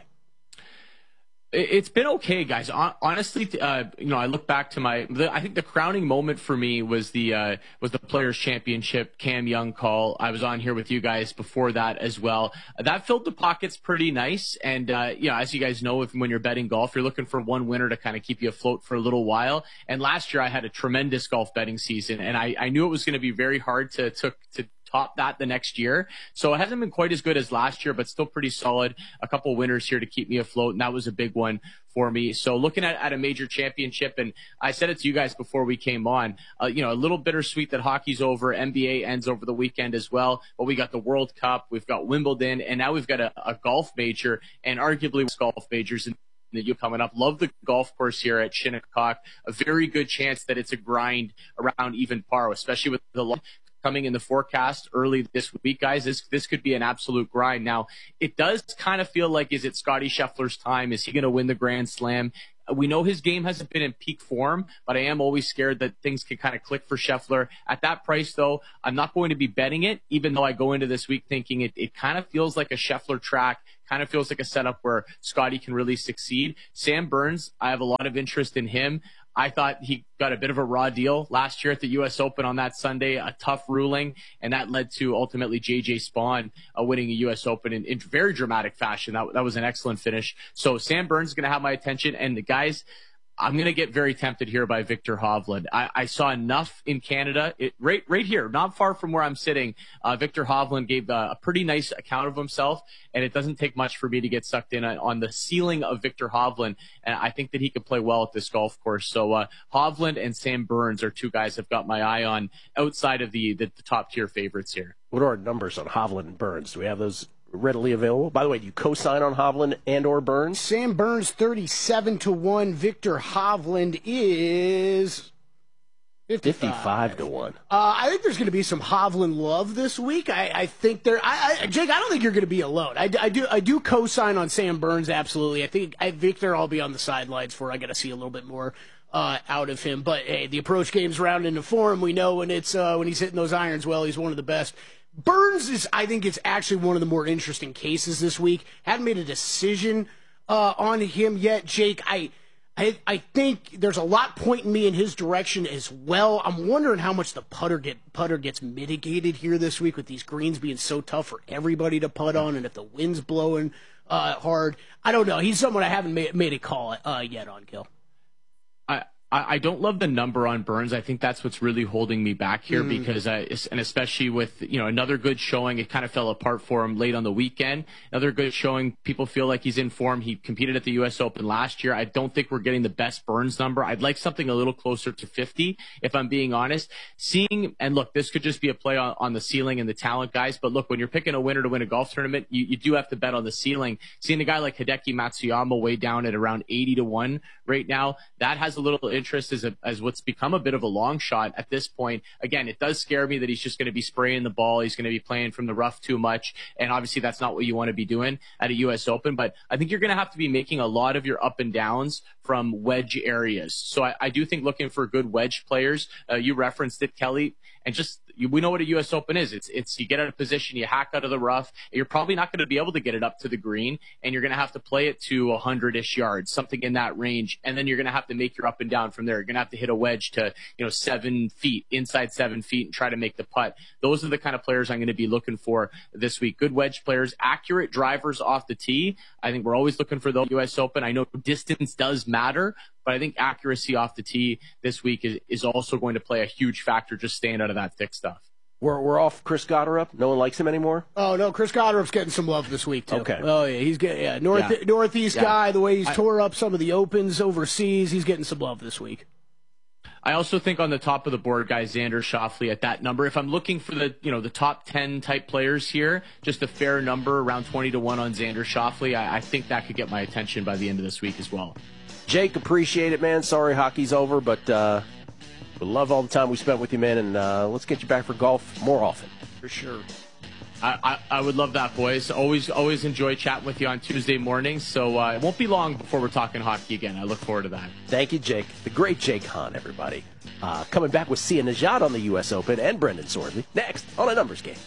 It's been okay, guys. Honestly, uh, you know, I look back to my. The, I think the crowning moment for me was the uh, was the Players Championship Cam Young call. I was on here with you guys before that as well. That filled the pockets pretty nice. And uh, you know, as you guys know, if when you're betting golf, you're looking for one winner to kind of keep you afloat for a little while. And last year, I had a tremendous golf betting season, and I, I knew it was going to be very hard to to. to top that the next year. So it hasn't been quite as good as last year, but still pretty solid. A couple winners here to keep me afloat, and that was a big one for me. So looking at, at a major championship, and I said it to you guys before we came on, uh, you know, a little bittersweet that hockey's over. N B A ends over the weekend as well. But we got the World Cup, we've got Wimbledon, and now we've got a, a golf major, and arguably golf majors in that you coming up. Love the golf course here at Shinnecock. A very good chance that it's a grind around even par, especially with the coming in the forecast early this week, guys. This this could be an absolute grind. Now, it does kind of feel like, is it Scottie Scheffler's time? Is he going to win the Grand Slam? We know his game hasn't been in peak form, but I am always scared that things can kind of click for Scheffler. At that price, though, I'm not going to be betting it, even though I go into this week thinking it, it kind of feels like a Scheffler track, kind of feels like a setup where Scottie can really succeed. Sam Burns, I have a lot of interest in him. I thought he got a bit of a raw deal last year at the U S Open on that Sunday, a tough ruling, and that led to ultimately J J Spaun uh, winning a U S Open in, in very dramatic fashion. That, that was an excellent finish. So Sam Burns is going to have my attention, and the guys, I'm going to get very tempted here by Viktor Hovland. I, I saw enough in Canada, it, right right here, not far from where I'm sitting. Uh, Viktor Hovland gave a, a pretty nice account of himself, and it doesn't take much for me to get sucked in on, on the ceiling of Viktor Hovland, and I think that he could play well at this golf course. So uh, Hovland and Sam Burns are two guys I've got my eye on outside of the, the, the top-tier favorites here. What are our numbers on Hovland and Burns? Do we have those readily available? By the way, do you co-sign on Hovland and or Burns? Sam Burns thirty-seven to one. Viktor Hovland is fifty-five. fifty-five to one. Uh, I think there's going to be some Hovland love this week. I, I think there. I, I, Jake, I don't think you're going to be alone. I, I do. I do co-sign on Sam Burns. Absolutely. I think I, Viktor, I'll be on the sidelines for. I got to see a little bit more uh, out of him. But hey, the approach game's round into form. We know when it's uh, when he's hitting those irons well, he's one of the best. Burns is, I think it's actually one of the more interesting cases this week. Haven't made a decision uh, on him yet, Jake. I, I, I think there's a lot pointing me in his direction as well. I'm wondering how much the putter get putter gets mitigated here this week with these greens being so tough for everybody to putt on, and if the wind's blowing uh, hard. I don't know. He's someone I haven't made, made a call uh, yet on, Gil. I. I don't love the number on Burns. I think that's what's really holding me back here mm. because, I, and especially with, you know, another good showing, it kind of fell apart for him late on the weekend. Another good showing, people feel like he's in form. He competed at the U S Open last year. I don't think we're getting the best Burns number. I'd like something a little closer to fifty, if I'm being honest. Seeing, and look, this could just be a play on, on the ceiling and the talent, guys, but look, when you're picking a winner to win a golf tournament, you, you do have to bet on the ceiling. Seeing a guy like Hideki Matsuyama way down at around eighty to one right now, that has a little interest as, a, as what's become a bit of a long shot at this point. Again, it does scare me that he's just going to be spraying the ball. He's going to be playing from the rough too much. And obviously that's not what you want to be doing at a U S Open. But I think you're going to have to be making a lot of your up and downs from wedge areas. So I, I do think looking for good wedge players, uh, you referenced it, Kelly, and just, you, we know what a U S Open is. It's, it's, you get out of position, you hack out of the rough. You're probably not going to be able to get it up to the green, and you're going to have to play it to a hundred-ish yards, something in that range. And then you're going to have to make your up and down from there. You're going to have to hit a wedge to, you know, seven feet, inside seven feet, and try to make the putt. Those are the kind of players I'm going to be looking for this week. Good wedge players, accurate drivers off the tee. I think we're always looking for the U S Open. I know distance does matter, but I think accuracy off the tee this week is, is also going to play a huge factor, just staying out of that thick stuff. We're we're off Chris Gotterup. No one likes him anymore. Oh no, Chris Gotterup's getting some love this week too. Okay. Oh yeah, he's getting yeah north Yeah. northeast Yeah. guy. The way he's I- tore up some of the opens overseas, he's getting some love this week. I also think on the top of the board, guys, Xander Schauffele at that number. If I'm looking for the, you know, the top ten type players here, just a fair number, around twenty to one on Xander Schauffele, I, I think that could get my attention by the end of this week as well. Jake, appreciate it, man. Sorry hockey's over, but uh, we love all the time we spent with you, man, and uh, let's get you back for golf more often. For sure. I, I, I would love that, boys. Always always enjoy chatting with you on Tuesday mornings, so uh, it won't be long before we're talking hockey again. I look forward to that. Thank you, Jake. The great Jake Hahn, everybody. Uh, coming back with Sia Najad on the U S Open and Brendan Swordley next on A Numbers Game.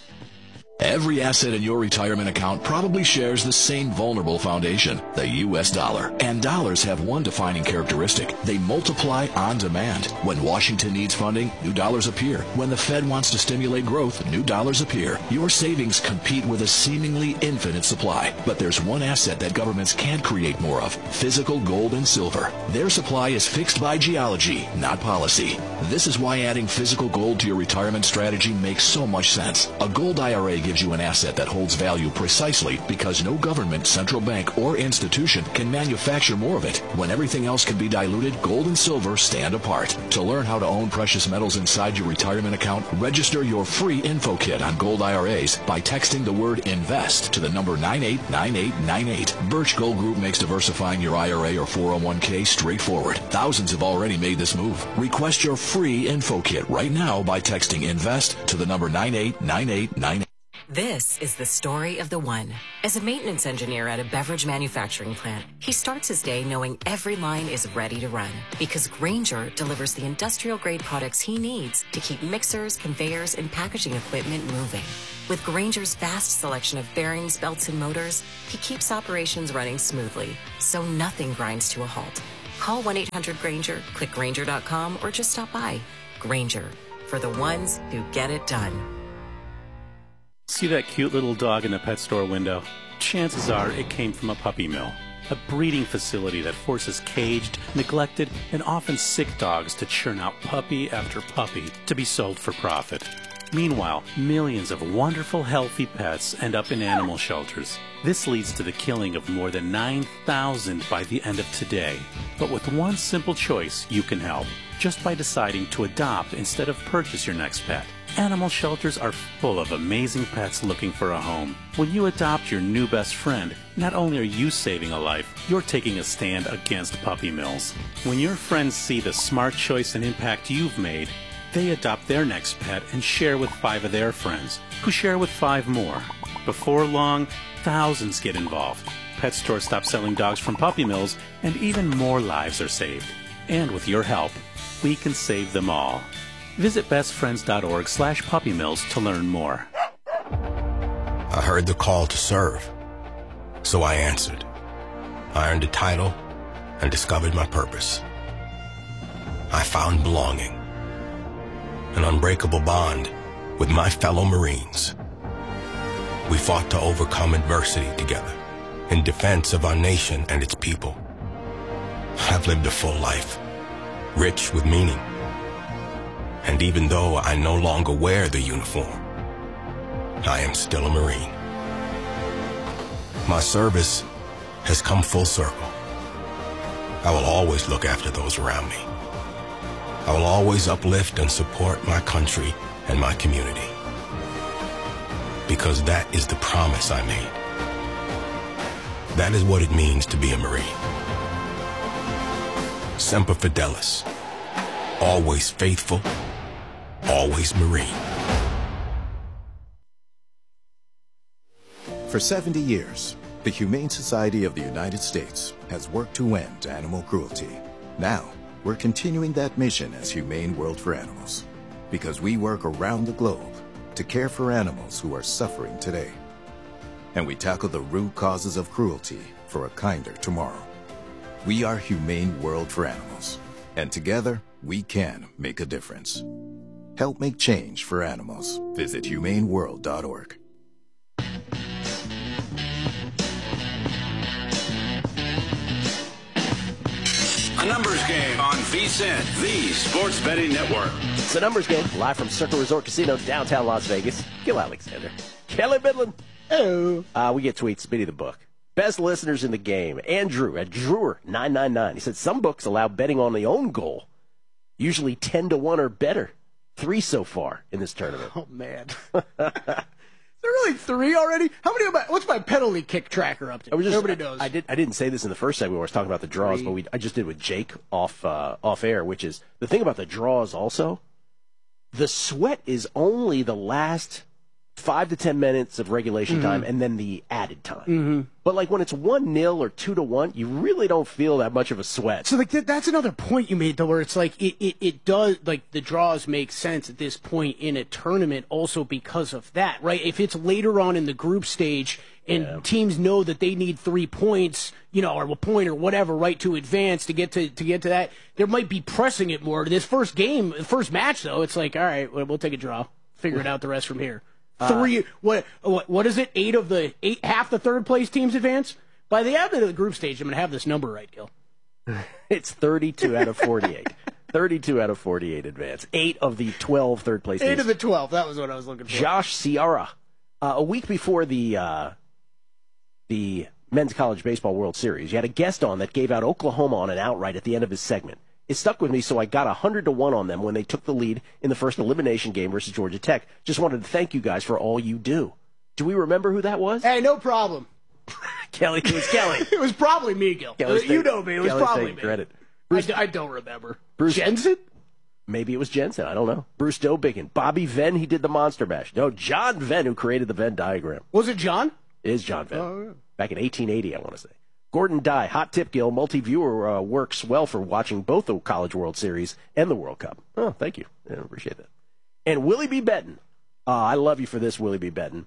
Every asset in your retirement account probably shares the same vulnerable foundation, the U S dollar. And dollars have one defining characteristic. They multiply on demand. When Washington needs funding, new dollars appear. When the Fed wants to stimulate growth, new dollars appear. Your savings compete with a seemingly infinite supply. But there's one asset that governments can't create more of: physical gold and silver. Their supply is fixed by geology, not policy. This is why adding physical gold to your retirement strategy makes so much sense. A gold I R A gives you an asset that holds value precisely because no government, central bank, or institution can manufacture more of it. When everything else can be diluted, gold and silver stand apart. To learn how to own precious metals inside your retirement account, register your free info kit on gold I R As by texting the word INVEST to the number nine eight nine eight nine eight. Birch Gold Group makes diversifying your I R A or four oh one k straightforward. Thousands have already made this move. Request your free info kit right now by texting INVEST to the number nine eight nine eight nine eight. This is the story of the one. As a maintenance engineer at a beverage manufacturing plant, he starts his day knowing every line is ready to run because Grainger delivers the industrial-grade products he needs to keep mixers, conveyors, and packaging equipment moving. With Grainger's vast selection of bearings, belts, and motors, he keeps operations running smoothly, so nothing grinds to a halt. Call one eight hundred Grainger, click Grainger dot com, or just stop by. Grainger, for the ones who get it done. See that cute little dog in the pet store window? Chances are it came from a puppy mill, a breeding facility that forces caged, neglected, and often sick dogs to churn out puppy after puppy to be sold for profit. Meanwhile, millions of wonderful, healthy pets end up in animal shelters. This leads to the killing of more than nine thousand by the end of today. But with one simple choice, you can help, just by deciding to adopt instead of purchase your next pet. Animal shelters are full of amazing pets looking for a home. When you adopt your new best friend, not only are you saving a life, you're taking a stand against puppy mills. When your friends see the smart choice and impact you've made, they adopt their next pet and share with five of their friends, who share with five more. Before long, thousands get involved. Pet stores stop selling dogs from puppy mills, and even more lives are saved. And with your help, we can save them all. Visit bestfriends.org slash puppy mills to learn more. I heard the call to serve, so I answered. I earned a title and discovered my purpose. I found belonging, an unbreakable bond with my fellow Marines. We fought to overcome adversity together in defense of our nation and its people. I've lived a full life, rich with meaning. And even though I no longer wear the uniform, I am still a Marine. My service has come full circle. I will always look after those around me. I will always uplift and support my country and my community. Because that is the promise I made. That is what it means to be a Marine. Semper Fidelis. Always faithful. Always Marine. For seventy years, the Humane Society of the United States has worked to end animal cruelty. Now, we're continuing that mission as Humane World for Animals, because we work around the globe to care for animals who are suffering today. And we tackle the root causes of cruelty for a kinder tomorrow. We are Humane World for Animals, and together, we can make a difference. Help make change for animals. Visit humane world dot org. A numbers game on V S I N, the Sports Betting Network. It's a numbers game, live from Circle Resort Casino, downtown Las Vegas. Gil Alexander. Kelly Bidlin. Oh. Uh, we get tweets, Biddy the book. Best listeners in the game. Andrew at Drewer nine nine nine. He said some books allow betting on the own goal. Usually ten to one or better. Three so far in this tournament. Oh, man. Is there really three already? How many? Of my, what's my penalty kick tracker up to? I was just, Nobody I, knows. I, did, I didn't say this in the first segment when I was talking about the draws, Three. but we, I just did with Jake off uh, off air, which is the thing about the draws also. The sweat is only the last five to ten minutes of regulation Mhm. time and then the added time. Mm-hmm. But like when it's one nil or two to one, you really don't feel that much of a sweat. So like th- that's another point you made though, where it's like it, it, it does like the draws make sense at this point in a tournament also because of that, right? If it's later on in the group stage and Yeah. teams know that they need three points, you know, or a point or whatever, right, to advance to get to to get to that, there might be pressing it more. This first game, the first match though, it's like all right, we'll, we'll take a draw, figure it out the rest from here. Three, what, what, what is it? Eight of the eight, half the third place teams advance. By the end of the group stage, I'm gonna have this number right, Gil. It's thirty-two out of forty-eight. thirty-two out of forty-eight advance. Eight of the twelve third place Eight teams. of the twelve. That was what I was looking for. Josh Ciara Uh, a week before the uh, the Men's College Baseball World Series, you had a guest on that gave out Oklahoma on an outright at the end of his segment. It stuck with me, so I got one hundred to one on them when they took the lead in the first elimination game versus Georgia Tech. Just wanted to thank you guys for all you do. Do we remember who that was? Hey, no problem. Kelly. It was Kelly. It was probably me, Gil. Kelly's You take- know me. It was Kelly's probably taking me. credit. I, d- I don't remember. Bruce Jensen? Maybe it was Jensen. I don't know. Bruce Dobiggin. Bobby Venn, he did the Monster Mash. No, John Venn, who created the Venn diagram. Was it John? It is John Venn. Oh, yeah. Back in eighteen eighty, I want to say. Gordon Dye, hot tip, Gil. Multi-viewer uh, works well for watching both the College World Series and the World Cup. Oh, thank you. I appreciate that. And Willie B. Benton. Uh, I love you for this, Willie B. Benton.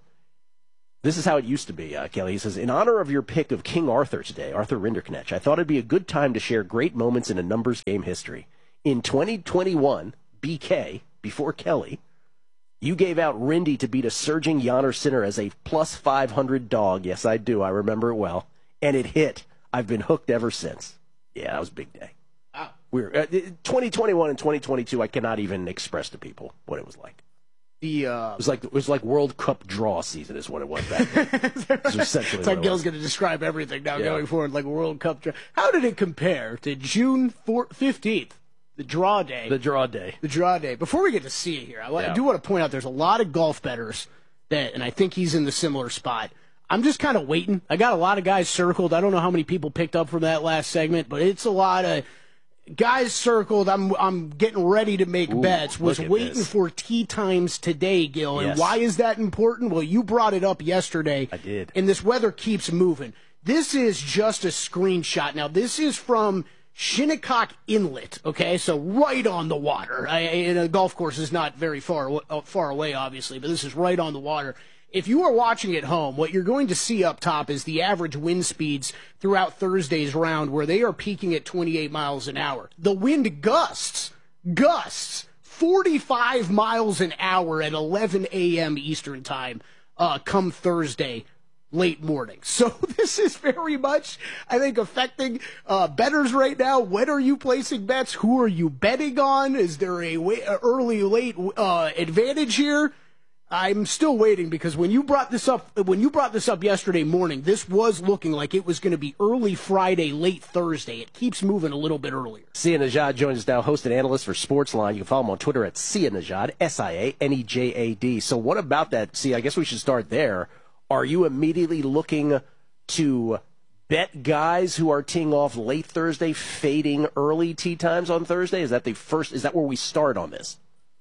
This is how it used to be, uh, Kelly. He says, in honor of your pick of King Arthur today, Arthur Rinderknecht, I thought it'd be a good time to share great moments in a numbers game history. In twenty twenty-one, B K, before Kelly, you gave out Rindy to beat a surging Janner Sinner as a plus five hundred dog. Yes, I do. I remember it well. And it hit. I've been hooked ever since. Yeah, that was a big day. Wow. We're, uh, twenty twenty-one and twenty twenty-two, I cannot even express to people what it was like. The, uh... It was like it was like World Cup draw season is what it was back then. It was essentially It's what like it Gil's was. going to describe everything now Yeah. going forward, like World Cup. Dra- How did it compare to June fifteenth, the draw day? The draw day. The draw day. Before we get to see it here, I, Yeah. I do want to point out there's a lot of golf bettors that, and I think he's in the similar spot. I'm just kind of waiting. I got a lot of guys circled. I don't know how many people picked up from that last segment, but it's a lot of guys circled. I'm I'm getting ready to make Ooh, bets. Was look at waiting this. for tee times today, Gil. And Yes. why is that important? Well, you brought it up yesterday. I did. And this weather keeps moving. This is just a screenshot. Now, this is from Shinnecock Inlet, okay? So right on the water. I, and a golf course is not very far aw- uh, far away, obviously, but this is right on the water. If you are watching at home, what you're going to see up top is the average wind speeds throughout Thursday's round, where they are peaking at twenty-eight miles an hour. The wind gusts, gusts, forty-five miles an hour at eleven a.m. Eastern time uh, come Thursday late morning. So this is very much, I think, affecting uh, bettors right now. When are you placing bets? Who are you betting on? Is there a wa- early, late uh, advantage here? I'm still waiting because when you brought this up, when you brought this up yesterday morning, this was looking like it was going to be early Friday, late Thursday. It keeps moving a little bit earlier. Sia Najad joins us now, host and analyst for Sportsline. You can follow him on Twitter at Sia Najad, S I A N E J A D. So what about that, Sia? I guess we should start there. Are you immediately looking to bet guys who are teeing off late Thursday, fading early tee times on Thursday? Is that the first? Is that where we start on this?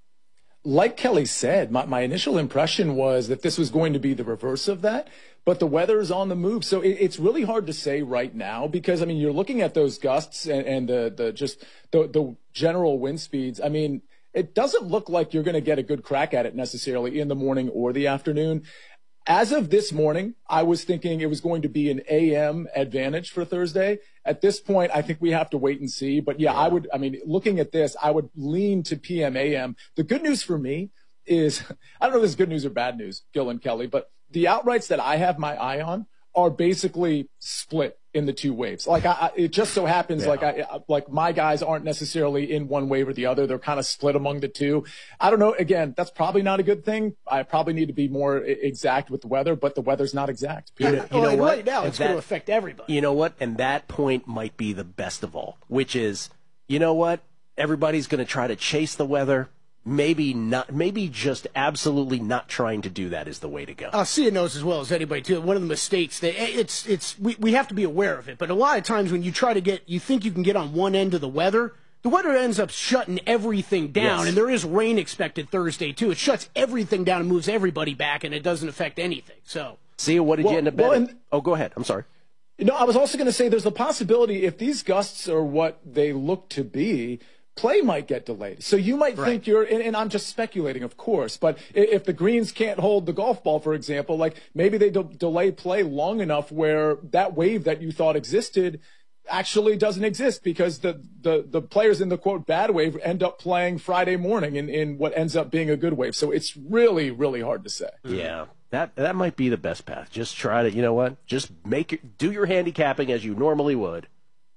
Like Kelly said, my, my initial impression was that this was going to be the reverse of that, but the weather is on the move. So it, it's really hard to say right now because, I mean, you're looking at those gusts and, and the, the just the, the general wind speeds. I mean, it doesn't look like you're going to get a good crack at it necessarily in the morning or the afternoon. As of this morning, I was thinking it was going to be an A M advantage for Thursday. At this point, I think we have to wait and see. But yeah, I would, I mean, looking at this, I would lean to P M A M. The good news for me is, I don't know if this is good news or bad news, Gil and Kelly, but the outrights that I have my eye on are basically split in the two waves. Like I, I it just so happens, Yeah. like I, like my guys aren't necessarily in one wave or the other. They're kind of split among the two. I don't know. Again, that's probably not a good thing. I probably need to be more i- exact with the weather, but the weather's not exact. You know, you Well, know and what? right now, And it's going to that- affect everybody. You know what? And that point might be the best of all, which is, you know what? Everybody's going to try to chase the weather. Maybe not. Maybe just absolutely not trying to do that is the way to go. Uh, Sia knows as well as anybody too. One of the mistakes that it's it's we, we have to be aware of it. But a lot of times when you try to get, you think you can get on one end of the weather, the weather ends up shutting everything down. Yes. And there is rain expected Thursday too. It shuts everything down and moves everybody back, and it doesn't affect anything. So, Sia, what did Well- you end up well, betting? and- oh, go ahead. I'm sorry. You know, I was also going to say there's a possibility if these gusts are what they look to be, play might get delayed. So you might think you're, and, and I'm just speculating, of course, but i- if the greens can't hold the golf ball, for example, like maybe they de- delay play long enough where that wave that you thought existed actually doesn't exist because the, the, the players in the quote bad wave end up playing Friday morning in, in what ends up being a good wave. So it's really, really hard to say. Yeah, that that might be the best path. Just try to, you know what? Just make it, do your handicapping as you normally would,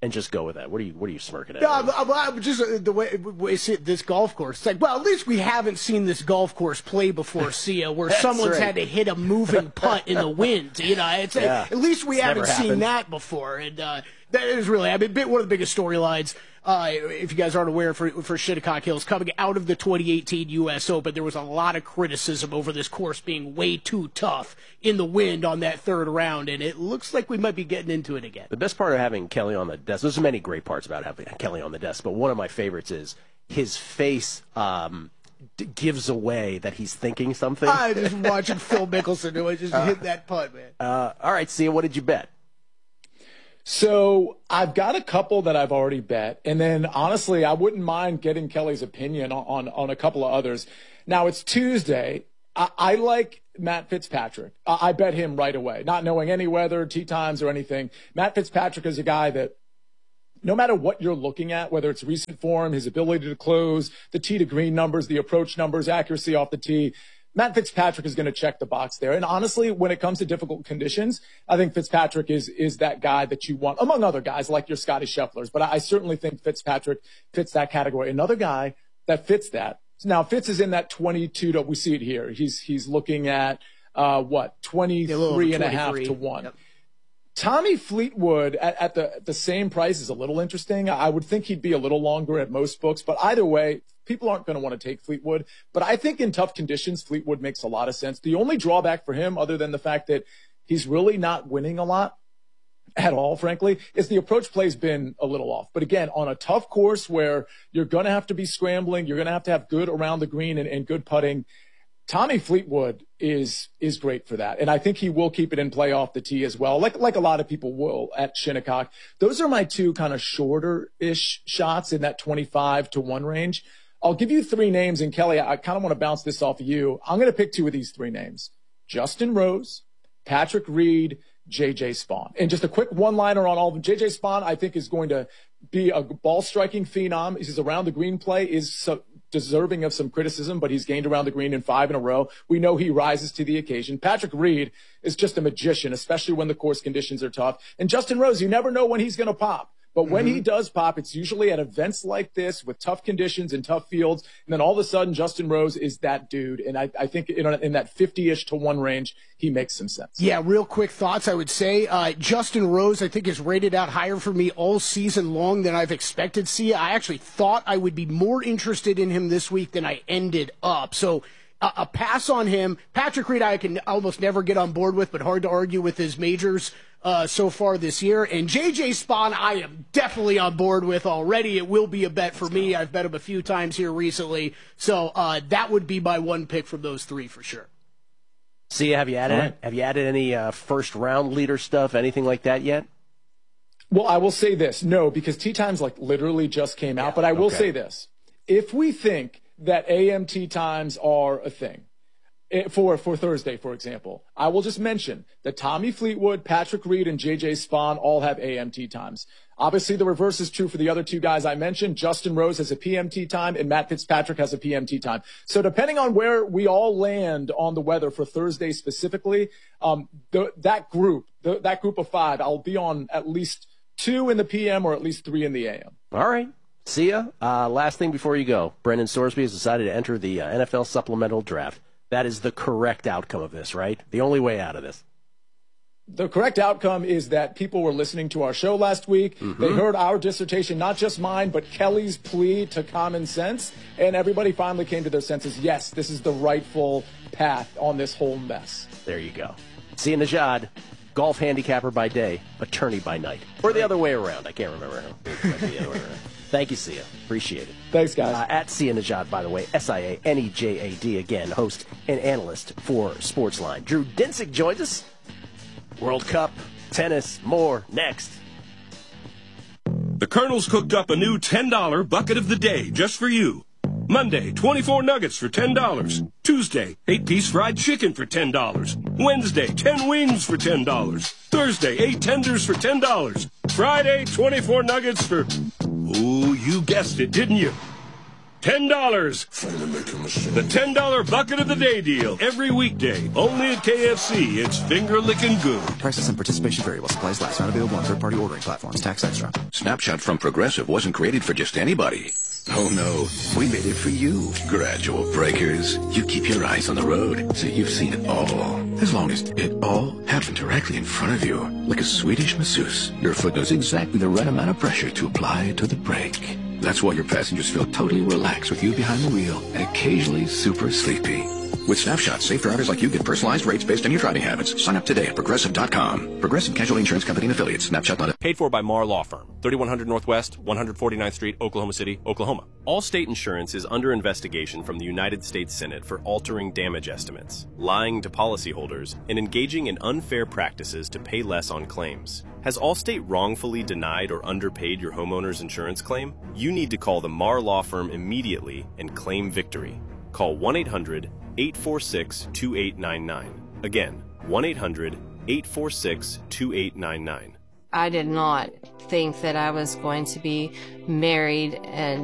and just go with that? What are you What are you smirking at? No, I'm, I'm, I'm just uh, the way we see this golf course. It's like, well, at least we haven't seen this golf course play before, Sia, where someone's right. had to hit a moving putt in the wind. You know, it's Yeah. like, at least we It's haven't never seen happened. that before, and uh, that is really, I mean, one of the biggest storylines. Uh, if you guys aren't aware, for for Shinnecock Hills, coming out of the twenty eighteen U S Open, there was a lot of criticism over this course being way too tough in the wind on that third round, and it looks like we might be getting into it again. The best part of having Kelly on the desk, there's many great parts about having Kelly on the desk, but one of my favorites is his face um, d- gives away that he's thinking something. I'm just watching Phil Mickelson do it, just Uh, hit that putt, man. Uh, all right, Sia, what did you bet? So I've got a couple that I've already bet, and then honestly, I wouldn't mind getting Kelly's opinion on on, on a couple of others. Now it's Tuesday. I, I like Matt Fitzpatrick. I, I bet him right away, not knowing any weather, tee times, or anything. Matt Fitzpatrick is a guy that, no matter what you're looking at, whether it's recent form, his ability to close, the tee to green numbers, the approach numbers, accuracy off the tee, Matt Fitzpatrick is going to check the box there. And honestly, when it comes to difficult conditions, I think Fitzpatrick is is that guy that you want, among other guys like your Scotty Schefflers. But I, I certainly think Fitzpatrick fits that category. Another guy that fits that. Now, Fitz is in that twenty-two to, we see it here. He's he's looking at, uh, what, twenty-three and a half to one. Yep. Tommy Fleetwood at, at the at the same price is a little interesting. I would think he'd be a little longer at most books, but either way, people aren't going to want to take Fleetwood. But I think in tough conditions, Fleetwood makes a lot of sense. The only drawback for him, other than the fact that he's really not winning a lot at all, frankly, is the approach play's been a little off. But again, on a tough course where you're going to have to be scrambling, you're going to have to have good around the green and, and good putting, Tommy Fleetwood is is great for that. And I think he will keep it in play off the tee as well, like like a lot of people will at Shinnecock. Those are my two kind of shorter-ish shots in that twenty-five to one range. I'll give you three names, and Kelly, I kind of want to bounce this off of you. I'm going to pick two of these three names. Justin Rose, Patrick Reed, J J Spaun. And just a quick one-liner on all of them. J J Spaun, I think, is going to be a ball-striking phenom. His around the green play is so deserving of some criticism, but he's gained around the green in five in a row. We know he rises to the occasion. Patrick Reed is just a magician, especially when the course conditions are tough. And Justin Rose, you never know when he's going to pop. But when mm-hmm. he does pop, it's usually at events like this with tough conditions and tough fields. And then all of a sudden, Justin Rose is that dude. And I, I think in, in that fifty-ish to one range, he makes some sense. Yeah, real quick thoughts, I would say. Uh, Justin Rose, I think, is rated out higher for me all season long than I've expected. See, I actually thought I would be more interested in him this week than I ended up. So uh, a pass on him. Patrick Reed, I can almost never get on board with, but hard to argue with his majors Uh, so far this year. And J J Spaun, I am definitely on board with already. It will be a bet for me. I've bet him a few times here recently. So uh, that would be my one pick from those three for sure. See, have you added right. have you added any uh, first round leader stuff, anything like that yet? Well, I will say this. No, because Tee Times like literally just came out. Yeah, but I will okay. say this. If we think that A M Tee Times are a thing, For for Thursday, for example, I will just mention that Tommy Fleetwood, Patrick Reed, and J J Spaun all have A M T times. Obviously, the reverse is true for the other two guys I mentioned. Justin Rose has a P M T time, and Matt Fitzpatrick has a P M T time. So depending on where we all land on the weather for Thursday specifically, um, the, that group, the, that group of five, I'll be on at least two in the P M or at least three in the A M. All right. See ya. Uh, last thing before you go, Brendan Sorsby has decided to enter the uh, N F L supplemental draft. That is the correct outcome of this, right? The only way out of this. The correct outcome is that people were listening to our show last week. Mm-hmm. They heard our dissertation, not just mine, but Kelly's plea to common sense. And everybody finally came to their senses. Yes, this is the rightful path on this whole mess. There you go. Sia Nejad, golf handicapper by day, attorney by night. Or the other way around. I can't remember how. The other way around. Thank you, Sia. Appreciate it. Thanks, guys. Uh, at Sia Nejad, by the way, S I A N E J A D, again, host and analyst for Sportsline. Drew Dinsick joins us. World Cup, tennis, more, next. The Colonel's cooked up a new ten dollar bucket of the day just for you. Monday, twenty-four nuggets for ten dollars. Tuesday, eight-piece fried chicken for ten dollars. Wednesday, ten wings for ten dollars. Thursday, eight tenders for ten dollars. Friday, twenty-four nuggets for... Ooh, you guessed it, didn't you? ten dollars. The ten dollar Bucket of the Day deal. Every weekday. Only at K F C. It's finger-licking good. Prices and participation vary while supplies last. Not available on third-party ordering platforms. Tax extra. Snapshot from Progressive wasn't created for just anybody. Oh no, we made it for you. Gradual breakers. You keep your eyes on the road, so you've seen it all. As long as it all happened directly in front of you. Like a Swedish masseuse, your foot knows exactly the right amount of pressure to apply to the brake. That's why your passengers feel totally relaxed with you behind the wheel and occasionally super sleepy. With Snapshot, safe drivers like you get personalized rates based on your driving habits. Sign up today at Progressive dot com. Progressive Casualty Insurance Company and Affiliates. Snapshot dot com. Paid for by Marr Law Firm, thirty-one hundred Northwest, one forty-ninth Street, Oklahoma City, Oklahoma. Allstate Insurance is under investigation from the United States Senate for altering damage estimates, lying to policyholders, and engaging in unfair practices to pay less on claims. Has Allstate wrongfully denied or underpaid your homeowner's insurance claim? You need to call the Marr Law Firm immediately and claim victory. Call one eight hundred, eight four six, two eight nine nine. Again, one eight hundred, eight four six, two eight nine nine. I did not think that I was going to be married and